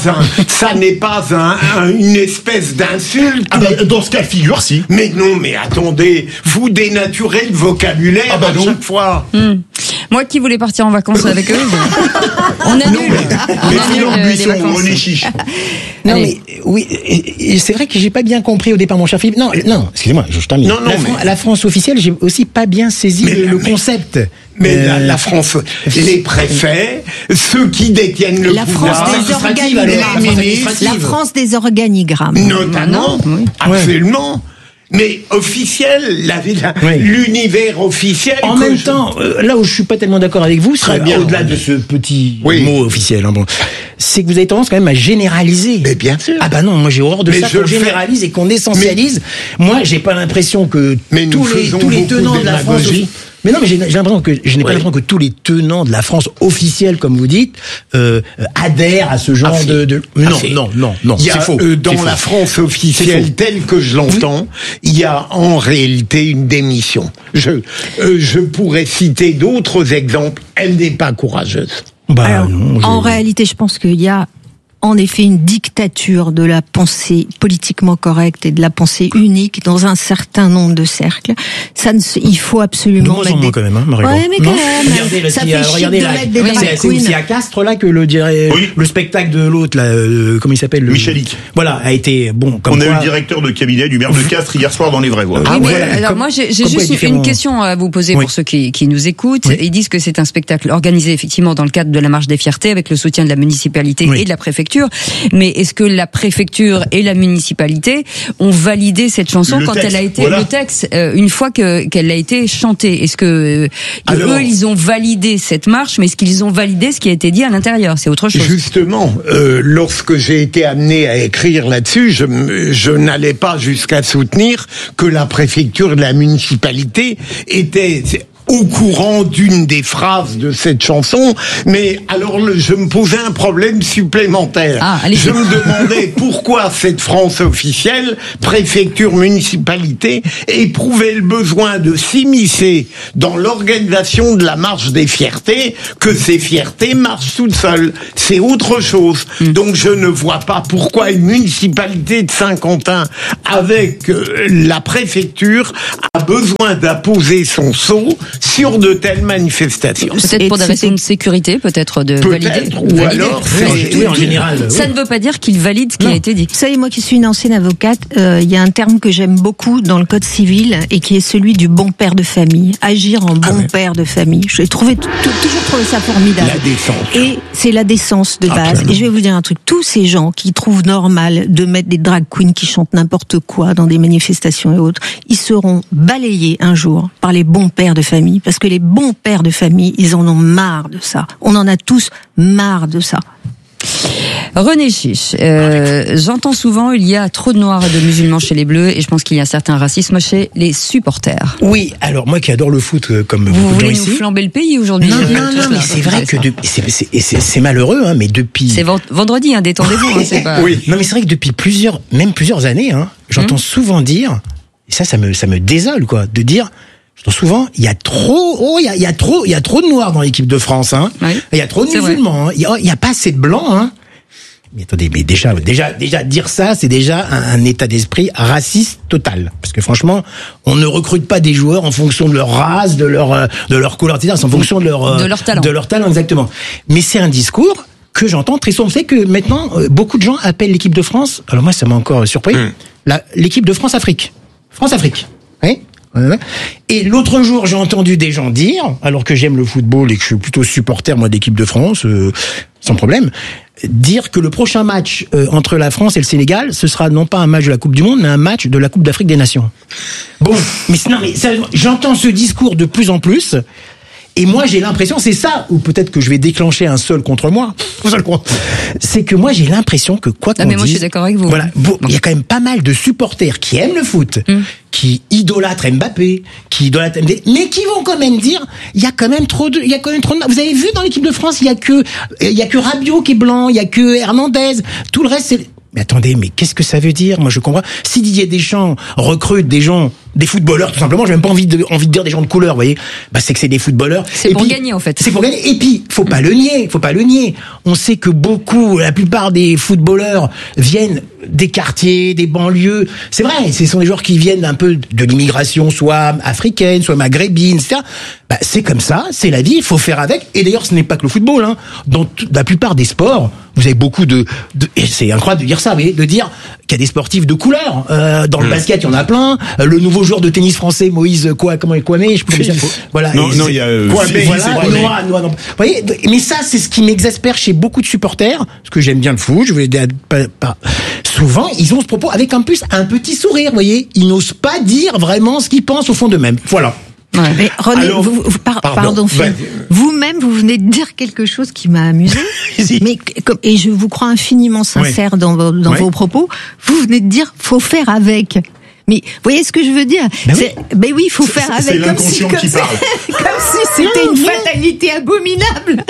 une espèce d'insulte. Dans ce cas de figure, si. Mais non, mais attendez, vous dénaturez le vocabulaire à chaque fois. Moi qui voulais partir en vacances avec eux, on annule. René Chiche. Non, mais oui, c'est vrai que j'ai pas bien compris au départ, mon cher Philippe. Non, excusez-moi, je termine. La France officielle, j'ai aussi pas bien saisi le concept. Mais la France, les préfets, ceux qui détiennent le pouvoir, la France des organigrammes. Notamment, absolument. Mais officiel, l'univers officiel. En même temps, là où je suis pas tellement d'accord avec vous, c'est au-delà de ce petit mot officiel. C'est que vous avez tendance quand même à généraliser. Mais bien sûr. Ah bah non, moi j'ai horreur de ça qu'on généralise et qu'on essentialise. Moi, j'ai pas l'impression que tous les tenants de la France. Mais non, mais je n'ai pas l'impression que tous les tenants de la France officielle, comme vous dites, adhèrent à ce genre de. Non, c'est faux. Dans la France officielle telle que je l'entends, il y a en réalité une démission. Je pourrais citer d'autres exemples. Elle n'est pas courageuse. En réalité, je pense qu'il y a en effet une dictature de la pensée politiquement correcte et de la pensée unique dans un certain nombre de cercles. Il faut absolument mettre des... quand même, hein, Marie. Ouais, mais quand même. Regardez, là, ça fait chic de mettre des drag c'est aussi à Castres là que le spectacle de l'autre là, comment il s'appelle, Michalik. Voilà, a été bon. Comme on a eu le directeur de cabinet du maire de Castres hier soir dans Les Vraies Voix. Oui, mais alors moi j'ai juste une question à vous poser pour ceux qui nous écoutent. Ils disent que c'est un spectacle organisé effectivement dans le cadre de la Marche des Fiertés avec le soutien de la municipalité et de la préfecture. Mais est-ce que la préfecture et la municipalité ont validé cette chanson quand elle a été le texte une fois qu'elle a été chantée? Est-ce que eux ils ont validé cette marche, mais est-ce qu'ils ont validé ce qui a été dit à l'intérieur? C'est autre chose. Justement, lorsque j'ai été amené à écrire là-dessus, je n'allais pas jusqu'à soutenir que la préfecture et la municipalité étaient au courant d'une des phrases de cette chanson, mais alors je me posais un problème supplémentaire. Je me demandais pourquoi cette France officielle, préfecture, municipalité, éprouvait le besoin de s'immiscer dans l'organisation de la marche des fiertés, que ces fiertés marchent toutes seules. C'est autre chose. Donc je ne vois pas pourquoi une municipalité de Saint-Quentin, avec la préfecture, a besoin d'apposer son sceau sur de telles manifestations. Peut-être pour des raisons de sécurité, peut-être de valider. Ou alors, en général. Ça ne veut pas dire qu'il valide ce qui a été dit. Vous savez, moi qui suis une ancienne avocate, il y a un terme que j'aime beaucoup dans le code civil et qui est celui du bon père de famille. Agir en bon père de famille. J'ai toujours trouvé ça formidable. La décence. Et c'est la décence de base. Et je vais vous dire un truc. Tous ces gens qui trouvent normal de mettre des drag queens qui chantent n'importe quoi dans des manifestations et autres, ils seront balayés un jour par les bons pères de famille. Parce que les bons pères de famille, ils en ont marre de ça. On en a tous marre de ça. René Chiche, j'entends souvent il y a trop de noirs et de musulmans chez les Bleus et je pense qu'il y a un certain racisme chez les supporters. Oui, alors moi qui adore le foot comme vous beaucoup de gens voulez ici. nous flamber le pays aujourd'hui? Non, mais c'est vrai que c'est malheureux, hein, mais depuis. C'est vendredi, hein, détendez-vous. Hein, c'est pas... Oui. Non, mais c'est vrai que depuis plusieurs années, hein, j'entends souvent dire, et ça me désole quoi, de dire. Souvent, il y a trop de noirs dans l'équipe de France, hein. Il y a trop de musulmans, hein. Il y a pas assez de blancs, hein. Mais attendez, mais déjà dire ça, c'est déjà un état d'esprit raciste total. Parce que franchement, on ne recrute pas des joueurs en fonction de leur race, de leur couleur, etc. C'est en fonction de leur talent. De leur talent, exactement. Mais c'est un discours que j'entends très souvent. Vous savez que maintenant, beaucoup de gens appellent l'équipe de France, alors moi ça m'a encore surpris, l'équipe de France-Afrique. France-Afrique. Oui. Et l'autre jour, j'ai entendu des gens dire, alors que j'aime le football et que je suis plutôt supporter moi d'équipe de France, sans problème, dire que le prochain match entre la France et le Sénégal, ce sera non pas un match de la Coupe du Monde, mais un match de la Coupe d'Afrique des Nations. Bon, mais j'entends ce discours de plus en plus. Et moi, j'ai l'impression, c'est ça, ou peut-être que je vais déclencher un seul contre moi. C'est que moi, j'ai l'impression que quoi qu'on dise. Mais moi, je suis d'accord avec vous. Voilà, il y a quand même pas mal de supporters qui aiment le foot, qui idolâtrent Mbappé, qui idolâtrent MD, mais qui vont quand même dire, il y a quand même trop de. Vous avez vu dans l'équipe de France, il y a que Rabiot qui est blanc, il y a que Hernandez, tout le reste c'est. Mais attendez, mais qu'est-ce que ça veut dire? Moi, je comprends. Si Didier Deschamps recrute des footballeurs, tout simplement, j'ai même pas envie de dire des gens de couleur, vous voyez. Bah, c'est que c'est des footballeurs. C'est pour gagner, en fait. C'est pour gagner. Et puis, faut pas le nier. On sait que la plupart des footballeurs viennent des quartiers, des banlieues. C'est vrai, ce sont des joueurs qui viennent un peu de l'immigration, soit africaine, soit maghrébine, etc. Bah, c'est comme ça, c'est la vie, il faut faire avec. Et d'ailleurs, ce n'est pas que le football, hein. Dans la plupart des sports, vous avez beaucoup et c'est incroyable de dire ça, mais de dire qu'il y a des sportifs de couleur. Dans le basket, il y en a plein. Le nouveau joueur de tennis français, Moïse, Kwame, je peux dire. Voilà. Non, il y a, Noah. Vous voyez, mais ça, c'est ce qui m'exaspère chez beaucoup de supporters, parce que j'aime bien le foot, je voulais pas. Souvent, ils ont ce propos avec en plus un petit sourire, vous voyez. Ils n'osent pas dire vraiment ce qu'ils pensent au fond d'eux-mêmes. Voilà. Ouais. Mais René, pardon, vous-même, vous venez de dire quelque chose qui m'a amusé. Mais et je vous crois infiniment sincère dans vos propos. Vous venez de dire, faut faire avec. Mais vous voyez ce que je veux dire? Ben oui, il faut faire avec. C'est l'inconscient qui parle. Comme si c'était une fatalité abominable.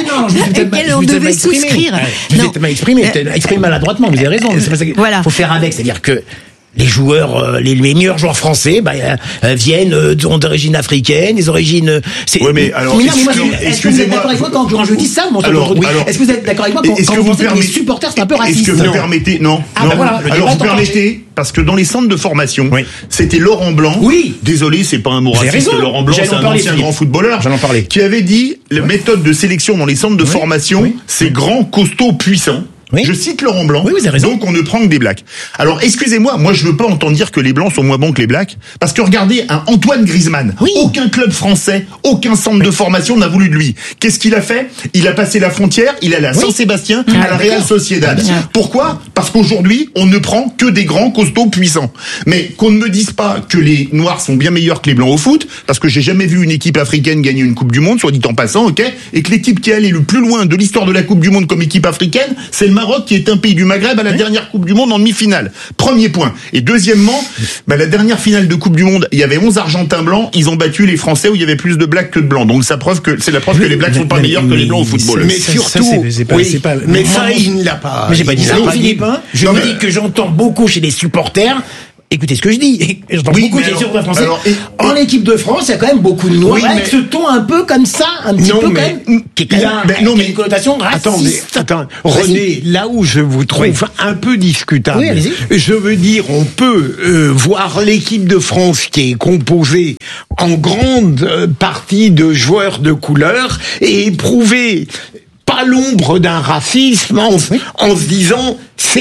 Non, on devait souscrire. Je vais peut-être m'exprimer maladroitement. Vous avez raison. Voilà. Faut faire avec, c'est-à-dire que Les joueurs, les meilleurs joueurs français, viennent d'origine africaine, des origines. Ouais, mais alors, est-ce que vous êtes d'accord avec moi quand je dis ça, est-ce que vous êtes d'accord avec moi quand vous pensez que les supporters c'est un peu raciste? Est-ce que vous permettez? Non. Alors vous permettez, parce que dans les centres de formation, c'était Laurent Blanc. Oui. Désolé, c'est pas un mot raciste. Laurent Blanc, c'est un ancien grand footballeur. J'en parlais. Qui avait dit la méthode de sélection dans les centres de formation, c'est grand, costaud, puissant. Oui. Je cite Laurent Blanc. Oui, vous avez raison. Donc on ne prend que des blacks. Alors excusez-moi, moi je veux pas entendre dire que les blancs sont moins bons que les blacks, parce que regardez un Antoine Griezmann. Oui. Aucun club français, aucun centre de formation n'a voulu de lui. Qu'est-ce qu'il a fait? Il a passé la frontière, il est allé à Saint-Sébastien, à la Real Sociedad. Pourquoi? Parce qu'aujourd'hui on ne prend que des grands costauds puissants. Mais qu'on ne me dise pas que les noirs sont bien meilleurs que les blancs au foot, parce que j'ai jamais vu une équipe africaine gagner une Coupe du Monde, soit dit en passant, ok, et que l'équipe qui est allée le plus loin de l'histoire de la Coupe du Monde comme équipe africaine, c'est le Maroc, qui est un pays du Maghreb à la dernière Coupe du Monde en demi-finale. Premier point. Et deuxièmement, la dernière finale de Coupe du Monde, il y avait 11 Argentins blancs, ils ont battu les Français où il y avait plus de blacks que de blancs. Donc c'est la preuve que les blacks sont pas meilleurs que les blancs au football. Mais surtout, mais ça, il ne l'a pas. Mais j'ai pas dit ça, Philippe. Je vous dis que j'entends beaucoup chez les supporters. Écoutez ce que je dis. J'entends beaucoup chez les supporters français. En équipe de France, il y a quand même beaucoup de noirs avec ce ton un peu comme ça, un petit peu quand même, qui est quand même une connotation raciste. Attendez, René, là où je vous trouve un peu discutable, je veux dire, on peut voir l'équipe de France qui est composée en grande partie de joueurs de couleur et éprouver pas l'ombre d'un racisme en se disant,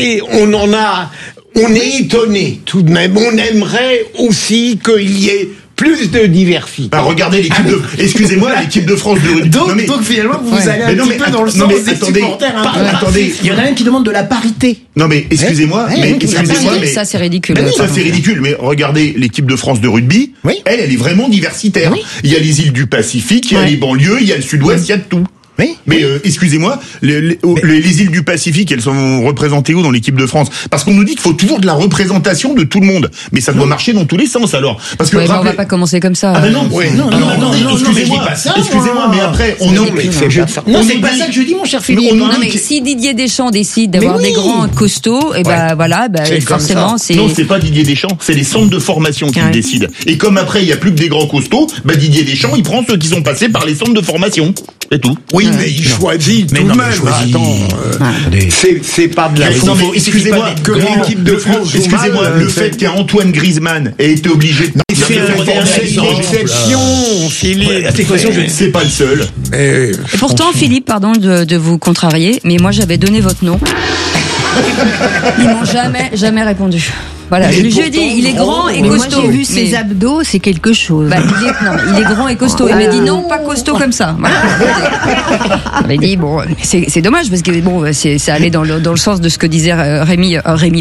on est étonné tout de même. On aimerait aussi qu'il y ait plus de diversité. Regardez l'équipe de... Excusez-moi, l'équipe de France de rugby. Donc finalement, vous allez un petit peu dans le sens des supporters. Attendez. Il y en a un qui demande de la parité. Non mais excusez-moi, mais ça c'est ridicule. Ça c'est ridicule. Mais regardez l'équipe de France de rugby. Elle est vraiment diversitaire. Il y a les îles du Pacifique, il y a les banlieues, il y a le Sud-Ouest, il y a de tout. Mais excusez-moi, les îles du Pacifique, elles sont représentées où dans l'équipe de France? Parce qu'on nous dit qu'il faut toujours de la représentation de tout le monde, mais ça doit marcher dans tous les sens alors. Parce que on va pas commencer comme ça. Non, excusez-moi, mais après c'est pas ça que je dis, mon cher Philippe. Non, mais si Didier Deschamps décide d'avoir des grands costauds, et forcément c'est. Non, c'est pas Didier Deschamps, c'est les centres de formation qui décident. Et comme après il y a plus que des grands costauds, Didier Deschamps il prend ceux qui sont passés par les centres de formation. C'est tout. Oui, mais il choisit tout de même. Attends, c'est pas de la... Excusez-moi, que l'équipe de France... Excusez-moi, le fait qu'Antoine Griezmann ait été obligé de... C'est une exception, Philippe. C'est pas le seul. Et pourtant, Philippe, pardon de vous contrarier, mais moi j'avais donné votre nom. Ils m'ont jamais répondu. Voilà, je lui ai dit, il est grand et costaud. Moi, j'ai vu ses abdos, c'est quelque chose. Il est grand et costaud. Il m'a dit non, pas costaud comme ça. Voilà. Il m'a dit c'est dommage parce que ça allait dans le sens de ce que disait René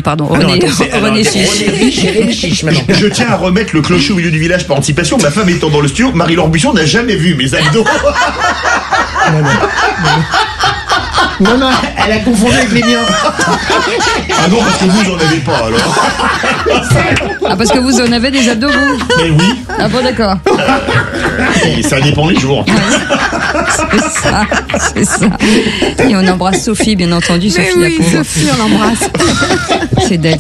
Chiche. Je tiens à remettre le clocher au milieu du village par anticipation. Ma femme étant dans le studio, Marie-Laure Buisson n'a jamais vu mes abdos. Non, elle a confondu avec les miens. Ah non, parce que vous en avez pas alors. Parce que vous en avez des abdos, vous? Mais oui. Ah bon, d'accord. Ça dépend des jours. C'est ça. Et on embrasse Sophie, bien entendu. Sophie, Sophie, on l'embrasse. C'est dead.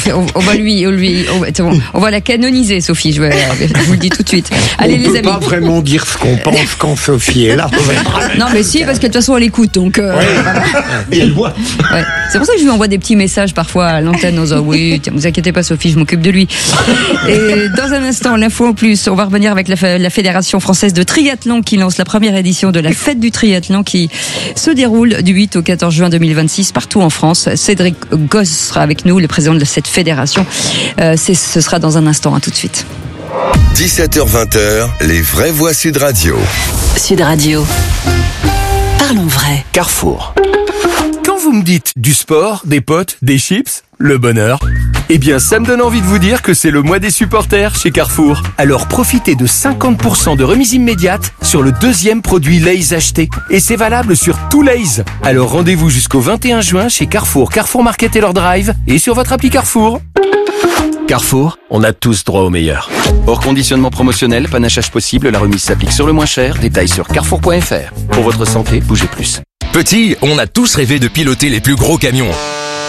On va la canoniser, Sophie. Je vous le dis tout de suite. Allez, les amis. On peut pas vraiment dire ce qu'on pense quand Sophie est là. Non, mais si, parce que de toute façon, elle écoute, donc. Et elle voit. C'est pour ça que je lui envoie des petits messages parfois à l'antenne en disant oui, vous inquiétez pas, Sophie, je m'occupe de lui. Et dans un instant, l'info en plus, on va revenir avec la Fédération française de triathlon qui lance la première édition de la fête du triathlon qui se déroule du 8 au 14 juin 2026 partout en France. Cédric Goss sera avec nous, le président de cette fédération. Ce sera dans un instant, tout de suite. 17h-20h, les vraies voix Sud Radio. Sud Radio. Parlons vrai. Carrefour. Quand vous me dites du sport, des potes, des chips, le bonheur, eh bien ça me donne envie de vous dire que c'est le mois des supporters chez Carrefour. Alors profitez de 50% de remise immédiate sur le deuxième produit Lay's acheté. Et c'est valable sur tout Lay's. Alors rendez-vous jusqu'au 21 juin chez Carrefour, Carrefour Market et leur drive et sur votre appli Carrefour. Carrefour, on a tous droit au meilleur. Hors conditionnement promotionnel, panachage possible, la remise s'applique sur le moins cher. Détails sur carrefour.fr. Pour votre santé, bougez plus. Petit, on a tous rêvé de piloter les plus gros camions.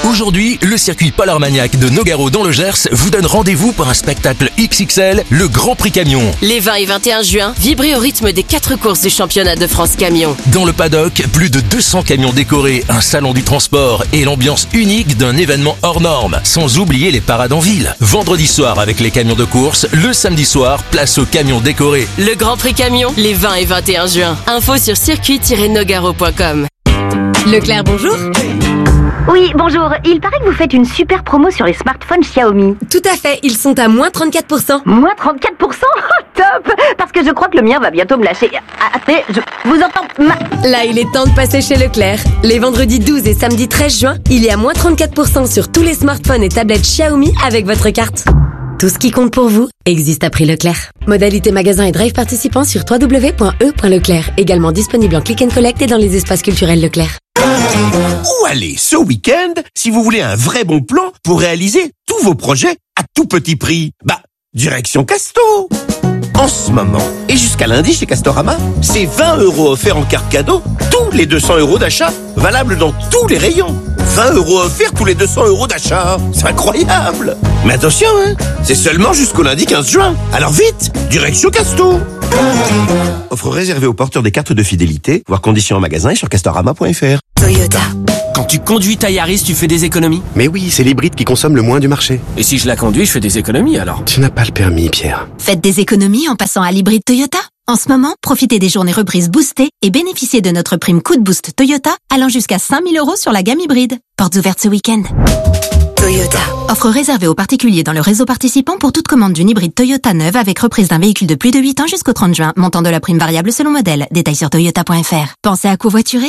Aujourd'hui, le circuit Paul Armagnac de Nogaro dans le Gers vous donne rendez-vous pour un spectacle XXL, le Grand Prix Camion. Les 20 et 21 juin, vibrez au rythme des 4 courses du championnat de France Camion. Dans le paddock, plus de 200 camions décorés, un salon du transport et l'ambiance unique d'un événement hors norme. Sans oublier les parades en ville. Vendredi soir avec les camions de course, le samedi soir, place aux camions décorés. Le Grand Prix Camion, les 20 et 21 juin. Info sur circuit-nogaro.com. Leclerc, bonjour. Oui, bonjour. Il paraît que vous faites une super promo sur les smartphones Xiaomi. Tout à fait, ils sont à moins 34%. Moins 34%? Oh, top! Parce que je crois que le mien va bientôt me lâcher. Attendez, je vous entends Là, il est temps de passer chez Leclerc. Les vendredis 12 et samedi 13 juin, il y a moins 34% sur tous les smartphones et tablettes Xiaomi avec votre carte. Tout ce qui compte pour vous existe à prix Leclerc. Modalité magasin et drive participants sur www.e.leclerc. Également disponible en click and collect et dans les espaces culturels Leclerc. Où aller ce week-end si vous voulez un vrai bon plan pour réaliser tous vos projets à tout petit prix? Direction Casto. En ce moment, et jusqu'à lundi chez Castorama, c'est 20 € offerts en carte cadeau tous les 200 € d'achat, valable dans tous les rayons. 20 € offerts tous les 200 € d'achat. C'est incroyable. Mais attention, c'est seulement jusqu'au lundi 15 juin. Alors vite, direction Casto. Offre réservée aux porteurs des cartes de fidélité, voir conditions en magasin et sur castorama.fr. Toyota. Quand tu conduis ta Yaris, tu fais des économies? Mais oui, c'est l'hybride qui consomme le moins du marché. Et si je la conduis, je fais des économies alors? Tu n'as pas le permis, Pierre. Faites des économies en passant à l'hybride Toyota. En ce moment, profitez des journées reprises boostées et bénéficiez de notre prime coup de boost Toyota allant jusqu'à 5 000 € sur la gamme hybride. Portes ouvertes ce week-end. Toyota. Offre réservée aux particuliers dans le réseau participant pour toute commande d'une hybride Toyota neuve avec reprise d'un véhicule de plus de 8 ans jusqu'au 30 juin. Montant de la prime variable selon modèle. Détails sur toyota.fr. Pensez à covoiturer.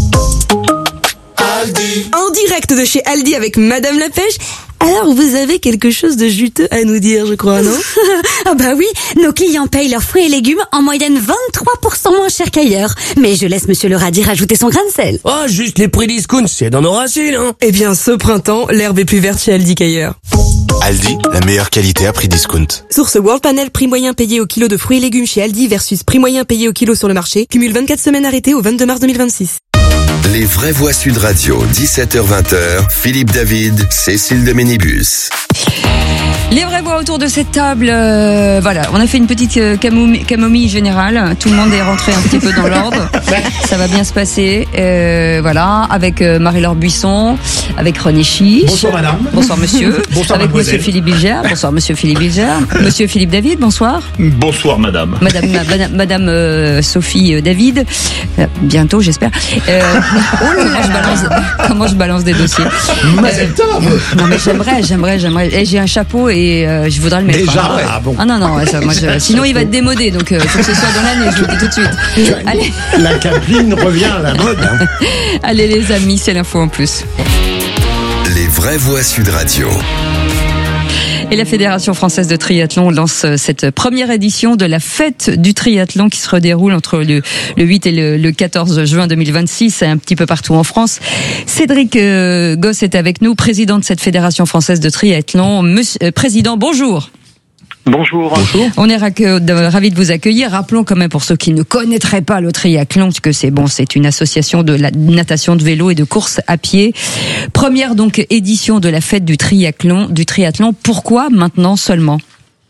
Aldi. En direct de chez Aldi avec Madame la Pêche. Alors, vous avez quelque chose de juteux à nous dire, je crois, non? Ah bah oui, nos clients payent leurs fruits et légumes en moyenne 23% moins cher qu'ailleurs. Mais je laisse Monsieur le radis rajouter son grain de sel. Oh, juste les prix discount, c'est dans nos racines, hein. Eh bien, ce printemps, l'herbe est plus verte chez Aldi qu'ailleurs. Aldi, la meilleure qualité à prix discount. Source World Panel, prix moyen payé au kilo de fruits et légumes chez Aldi versus prix moyen payé au kilo sur le marché. Cumule 24 semaines arrêtées au 22 mars 2026. Les vraies voix Sud Radio, 17h-20h, Philippe David, Cécile de Ménibus. Les vraies voix autour de cette table, voilà, on a fait une petite camomille générale, tout le monde est rentré un petit peu dans l'ordre, ça va bien se passer, voilà, avec Marie-Laure Buisson, avec René Chiche. Bonsoir madame. Bonsoir monsieur. Bonsoir avec mademoiselle. monsieur Philippe Bilger. Bonsoir monsieur Philippe Bilger. Monsieur Philippe David, bonsoir. Bonsoir madame. Madame Sophie David, bientôt j'espère. Comment je balance des dossiers. Non mais j'aimerais. Et j'ai un chapeau et je voudrais le mettre. Déjà, ouais. Ah bon. Ah non, ça, moi, sinon il va être démodé, donc faut que ce soit dans l'année, je vous le dis tout de suite. Allez. La capeline revient à la mode. Hein. Allez les amis, c'est l'info en plus. Les vraies voix Sud Radio. Et la Fédération française de triathlon lance cette première édition de la fête du triathlon qui se déroule entre le 8 et le 14 juin 2026, un petit peu partout en France. Cédric Gosse est avec nous, président de cette Fédération française de triathlon. Président, bonjour. Bonjour. On est ravis de vous accueillir. Rappelons quand même pour ceux qui ne connaîtraient pas le triathlon que c'est une association de la natation, de vélo et de course à pied. Première donc édition de la fête du triathlon. Pourquoi maintenant seulement ?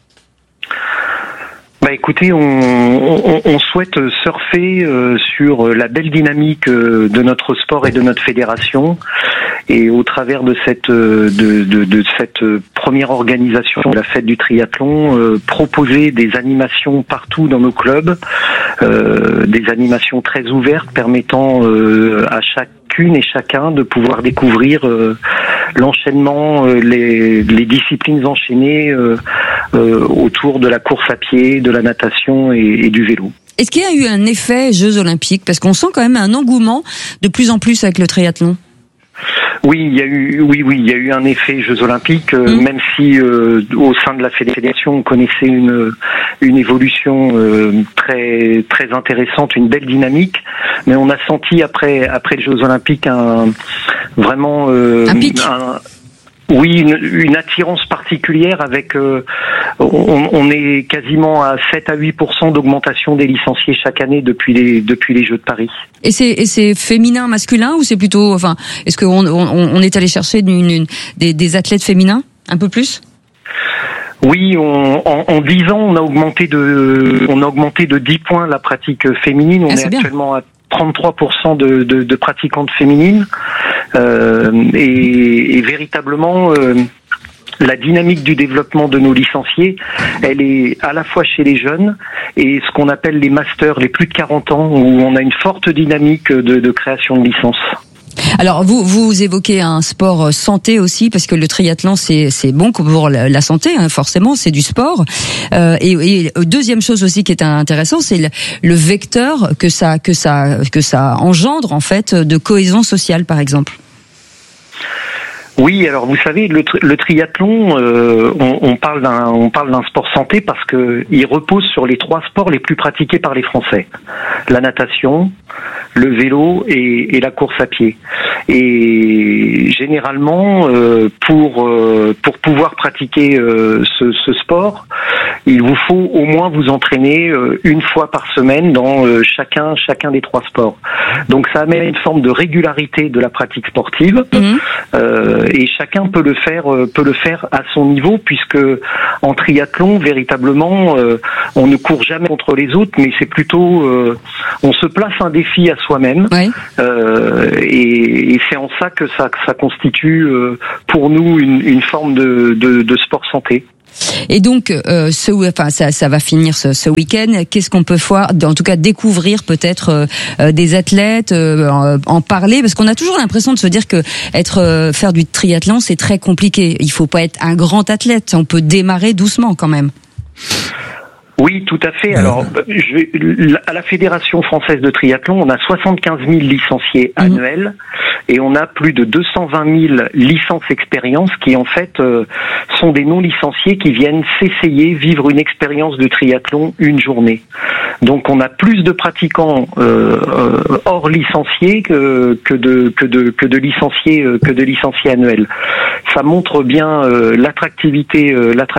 Écoutez, on souhaite surfer sur la belle dynamique de notre sport et de notre fédération, et au travers de cette première organisation de la fête du triathlon, proposer des animations partout dans nos clubs, des animations très ouvertes permettant à chacune et chacun de pouvoir découvrir l'enchaînement, les disciplines enchaînées autour de la course à pied, de la natation et du vélo. Est-ce qu'il y a eu un effet Jeux Olympiques ? Parce qu'on sent quand même un engouement de plus en plus avec le triathlon. Oui, il y a eu un effet Jeux Olympiques, même si au sein de la fédération on connaissait une évolution très très intéressante, une belle dynamique, mais on a senti après les Jeux Olympiques un pic. Oui, une attirance particulière avec, on est quasiment à 7 à 8% d'augmentation des licenciés chaque année depuis les Jeux de Paris. Et c'est féminin, masculin, ou c'est plutôt, enfin, est-ce qu'on est allé chercher des athlètes féminins un peu plus? Oui, en 10 ans, on a augmenté de 10 points la pratique féminine. On est actuellement à 33% de pratiquantes féminines. Et véritablement, la dynamique du développement de nos licenciés, elle est à la fois chez les jeunes et ce qu'on appelle les masters, les plus de 40 ans, où on a une forte dynamique de création de licences. Alors vous évoquez un sport santé aussi, parce que le triathlon c'est bon pour la santé, hein, forcément, c'est du sport. Et deuxième chose aussi qui est intéressant, c'est le vecteur que ça engendre en fait de cohésion sociale, par exemple. Oui, alors vous savez, le triathlon, on parle d'un sport santé parce que il repose sur les 3 sports les plus pratiqués par les Français: la natation, le vélo et la course à pied. Et généralement, pour pouvoir pratiquer ce sport, il vous faut au moins vous entraîner une fois par semaine dans chacun des 3 sports. Donc ça amène une forme de régularité de la pratique sportive. Et chacun peut le faire à son niveau, puisque en triathlon, véritablement, on ne court jamais contre les autres, mais c'est plutôt on se place un défi à soi-même. Oui. Et c'est en ça que ça constitue pour nous une forme de sport santé. Et donc, ça va finir ce week-end. Qu'est-ce qu'on peut voir, en tout cas découvrir peut-être des athlètes, en parler, parce qu'on a toujours l'impression de se dire que faire du triathlon c'est très compliqué. Il faut pas être un grand athlète, on peut démarrer doucement quand même. Oui, tout à fait. Alors, à la Fédération française de triathlon, on a 75 000 licenciés annuels et on a plus de 220 000 licences expériences qui, en fait, sont des non-licenciés qui viennent s'essayer, vivre une expérience de triathlon une journée. Donc, on a plus de pratiquants hors licenciés que de licenciés annuels. Ça montre bien l'attractivité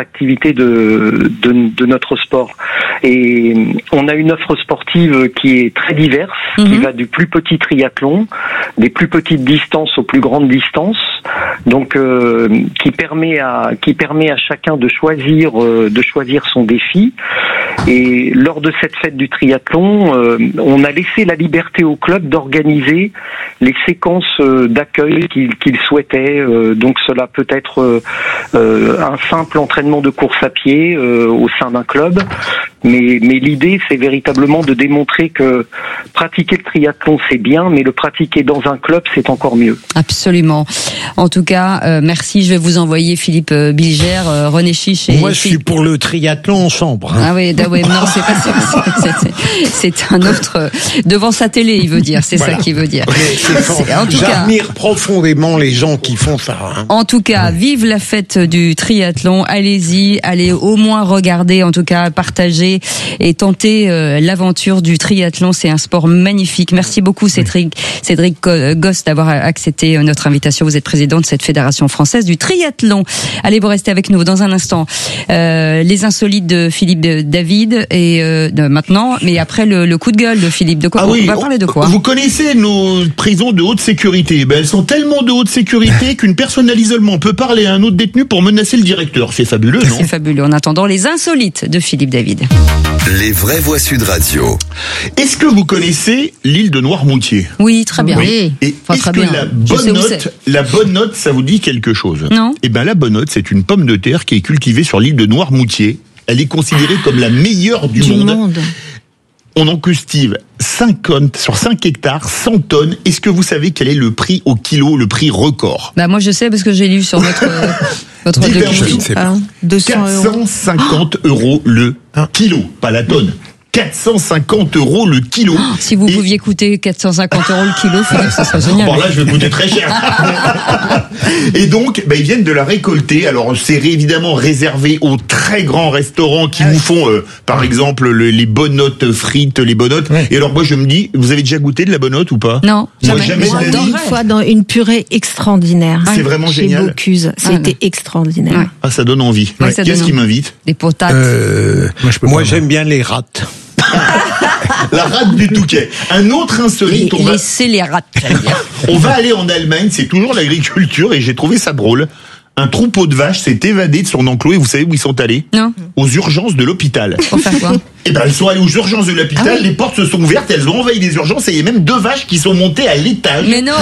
de notre sport. Et on a une offre sportive qui est très diverse, qui va du plus petit triathlon, des plus petites distances aux plus grandes distances, donc qui permet à chacun de choisir son défi. Et lors de cette fête du triathlon, on a laissé la liberté au club d'organiser les séquences d'accueil qu'il souhaitait. Donc cela peut être un simple entraînement de course à pied au sein d'un club. Mais l'idée, c'est véritablement de démontrer que pratiquer le triathlon, c'est bien, mais le pratiquer dans un club, c'est encore mieux. Absolument. En tout cas, merci. Je vais vous envoyer Philippe Bilger, René Chiche. Moi, je suis pour le triathlon en chambre. Hein. Ah oui, non, c'est pas ça. C'est un autre. Devant sa télé, il veut dire. C'est voilà. Ça qu'il veut dire. En tout cas, j'admire profondément les gens qui font ça. Hein. En tout cas, vive la fête du triathlon. Allez-y, allez au moins regarder, en tout cas partager et tenter l'aventure du triathlon. C'est un sport magnifique. Merci beaucoup Cédric Gosse d'avoir accepté notre invitation. Vous êtes président de cette fédération française du triathlon. Allez, vous restez avec nous dans un instant. Les insolites de Philippe David et maintenant, mais après le coup de gueule de Philippe. De quoi on va parler de quoi? Vous connaissez nos prisons de haute sécurité. Elles sont tellement de haute sécurité qu'une personne à l'isolement peut parler à un autre détenu pour menacer le directeur. C'est fabuleux, non? C'est fabuleux. En attendant, les insolites de Philippe David. Les vraies voix Sud Radio. Est-ce que vous connaissez l'île de Noirmoutier? Oui, très bien. Oui. Et est-ce que la bonne note, ça vous dit quelque chose? Non. Eh ben, la bonne note, c'est une pomme de terre qui est cultivée sur l'île de Noirmoutier. Elle est considérée comme la meilleure du monde. On en cultive 50 sur 5 hectares, 100 tonnes. Est-ce que vous savez quel est le prix au kilo, le prix record? Bah moi je sais parce que j'ai lu sur votre document. 450 € le kilo, pas la tonne. 450 € le kilo. Si vous pouviez coûter 450 € le kilo, Philippe, ça serait génial. Bon, là, je vais coûter très cher. Et donc, ils viennent de la récolter. Alors, c'est évidemment réservé aux très grands restaurants qui vous font, par exemple, les bonottes frites, les bonottes. Ouais. Et alors, moi, je me dis, vous avez déjà goûté de la bonotte ou pas? Non, jamais. Moi, une fois dans une purée extraordinaire. C'est vraiment génial. Chez Bocuse, c'était extraordinaire. Ouais. Ah, ça donne envie. Ouais. Qu'est-ce qui m'invite? Des potates. Moi, j'aime bien les rattes. La rate du Touquet. Un autre insolite. Laissez les rates. On va aller en Allemagne, c'est toujours l'agriculture et j'ai trouvé ça drôle. Un troupeau de vaches s'est évadé de son enclos et vous savez où ils sont allés? Non. Aux urgences de l'hôpital. Pour faire quoi? Elles sont allées aux urgences de l'hôpital, les portes se sont ouvertes, elles ont envahi les urgences et il y a même 2 vaches qui sont montées à l'étage. Mais non.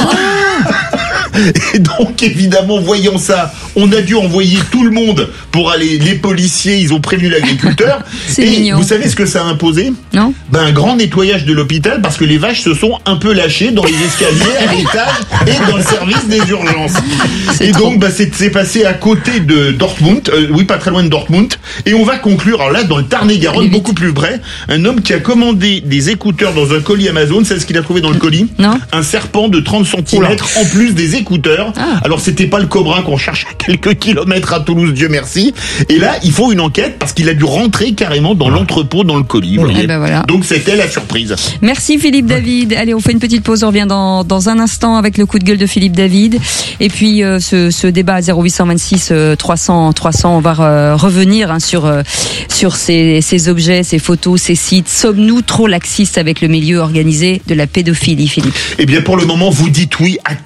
Et donc, évidemment, voyant ça, on a dû envoyer tout le monde pour aller, les policiers, ils ont prévenu l'agriculteur. C'est et mignon. Vous savez ce que ça a imposé? Non. Un grand nettoyage de l'hôpital parce que les vaches se sont un peu lâchées dans les escaliers, à l'étage et dans le service des urgences. Et donc, c'est passé à côté de Dortmund, pas très loin de Dortmund. Et on va conclure, alors là, dans le Tarn-et-Garonne, beaucoup plus près, un homme qui a commandé des écouteurs dans un colis Amazon. C'est ce qu'il a trouvé dans le colis? Non. Un serpent de 30 cm en plus des écouteurs. Ah. Alors, c'était pas le cobra qu'on cherche à quelques kilomètres à Toulouse, Dieu merci. Et là, il faut une enquête parce qu'il a dû rentrer carrément dans l'entrepôt, dans le colis. Voilà. Donc, c'était la surprise. Merci Philippe David. Allez, on fait une petite pause. On revient dans un instant avec le coup de gueule de Philippe David. Et puis, ce débat à 0826 300 300, on va revenir sur ces objets, ces photos, ces sites. Sommes-nous trop laxistes avec le milieu organisé de la pédophilie, Philippe? Eh bien, pour le moment, vous dites oui à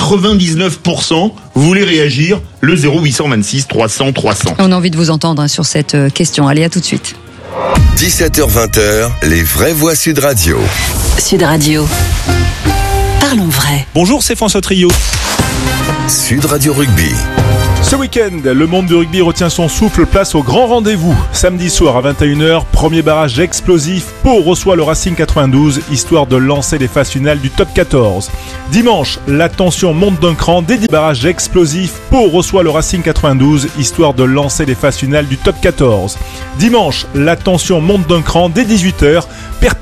99%. Vous voulez réagir? Le 0826 300 300. On a envie de vous entendre sur cette question. Allez, à tout de suite. 17h-20h, les vraies voix Sud Radio. Sud Radio. Parlons vrai. Bonjour, c'est François Trio. Sud Radio Rugby. Ce week-end, le monde du rugby retient son souffle, place au grand rendez-vous. Samedi soir à 21h, premier barrage explosif. Pau reçoit le Racing 92, histoire de lancer les phases finales du top 14. Dimanche, la tension monte d'un cran. Dès barrage explosif, Pau reçoit le Racing 92, histoire de lancer les phases finales du top 14. Dimanche, la tension monte d'un cran. Dès 18h,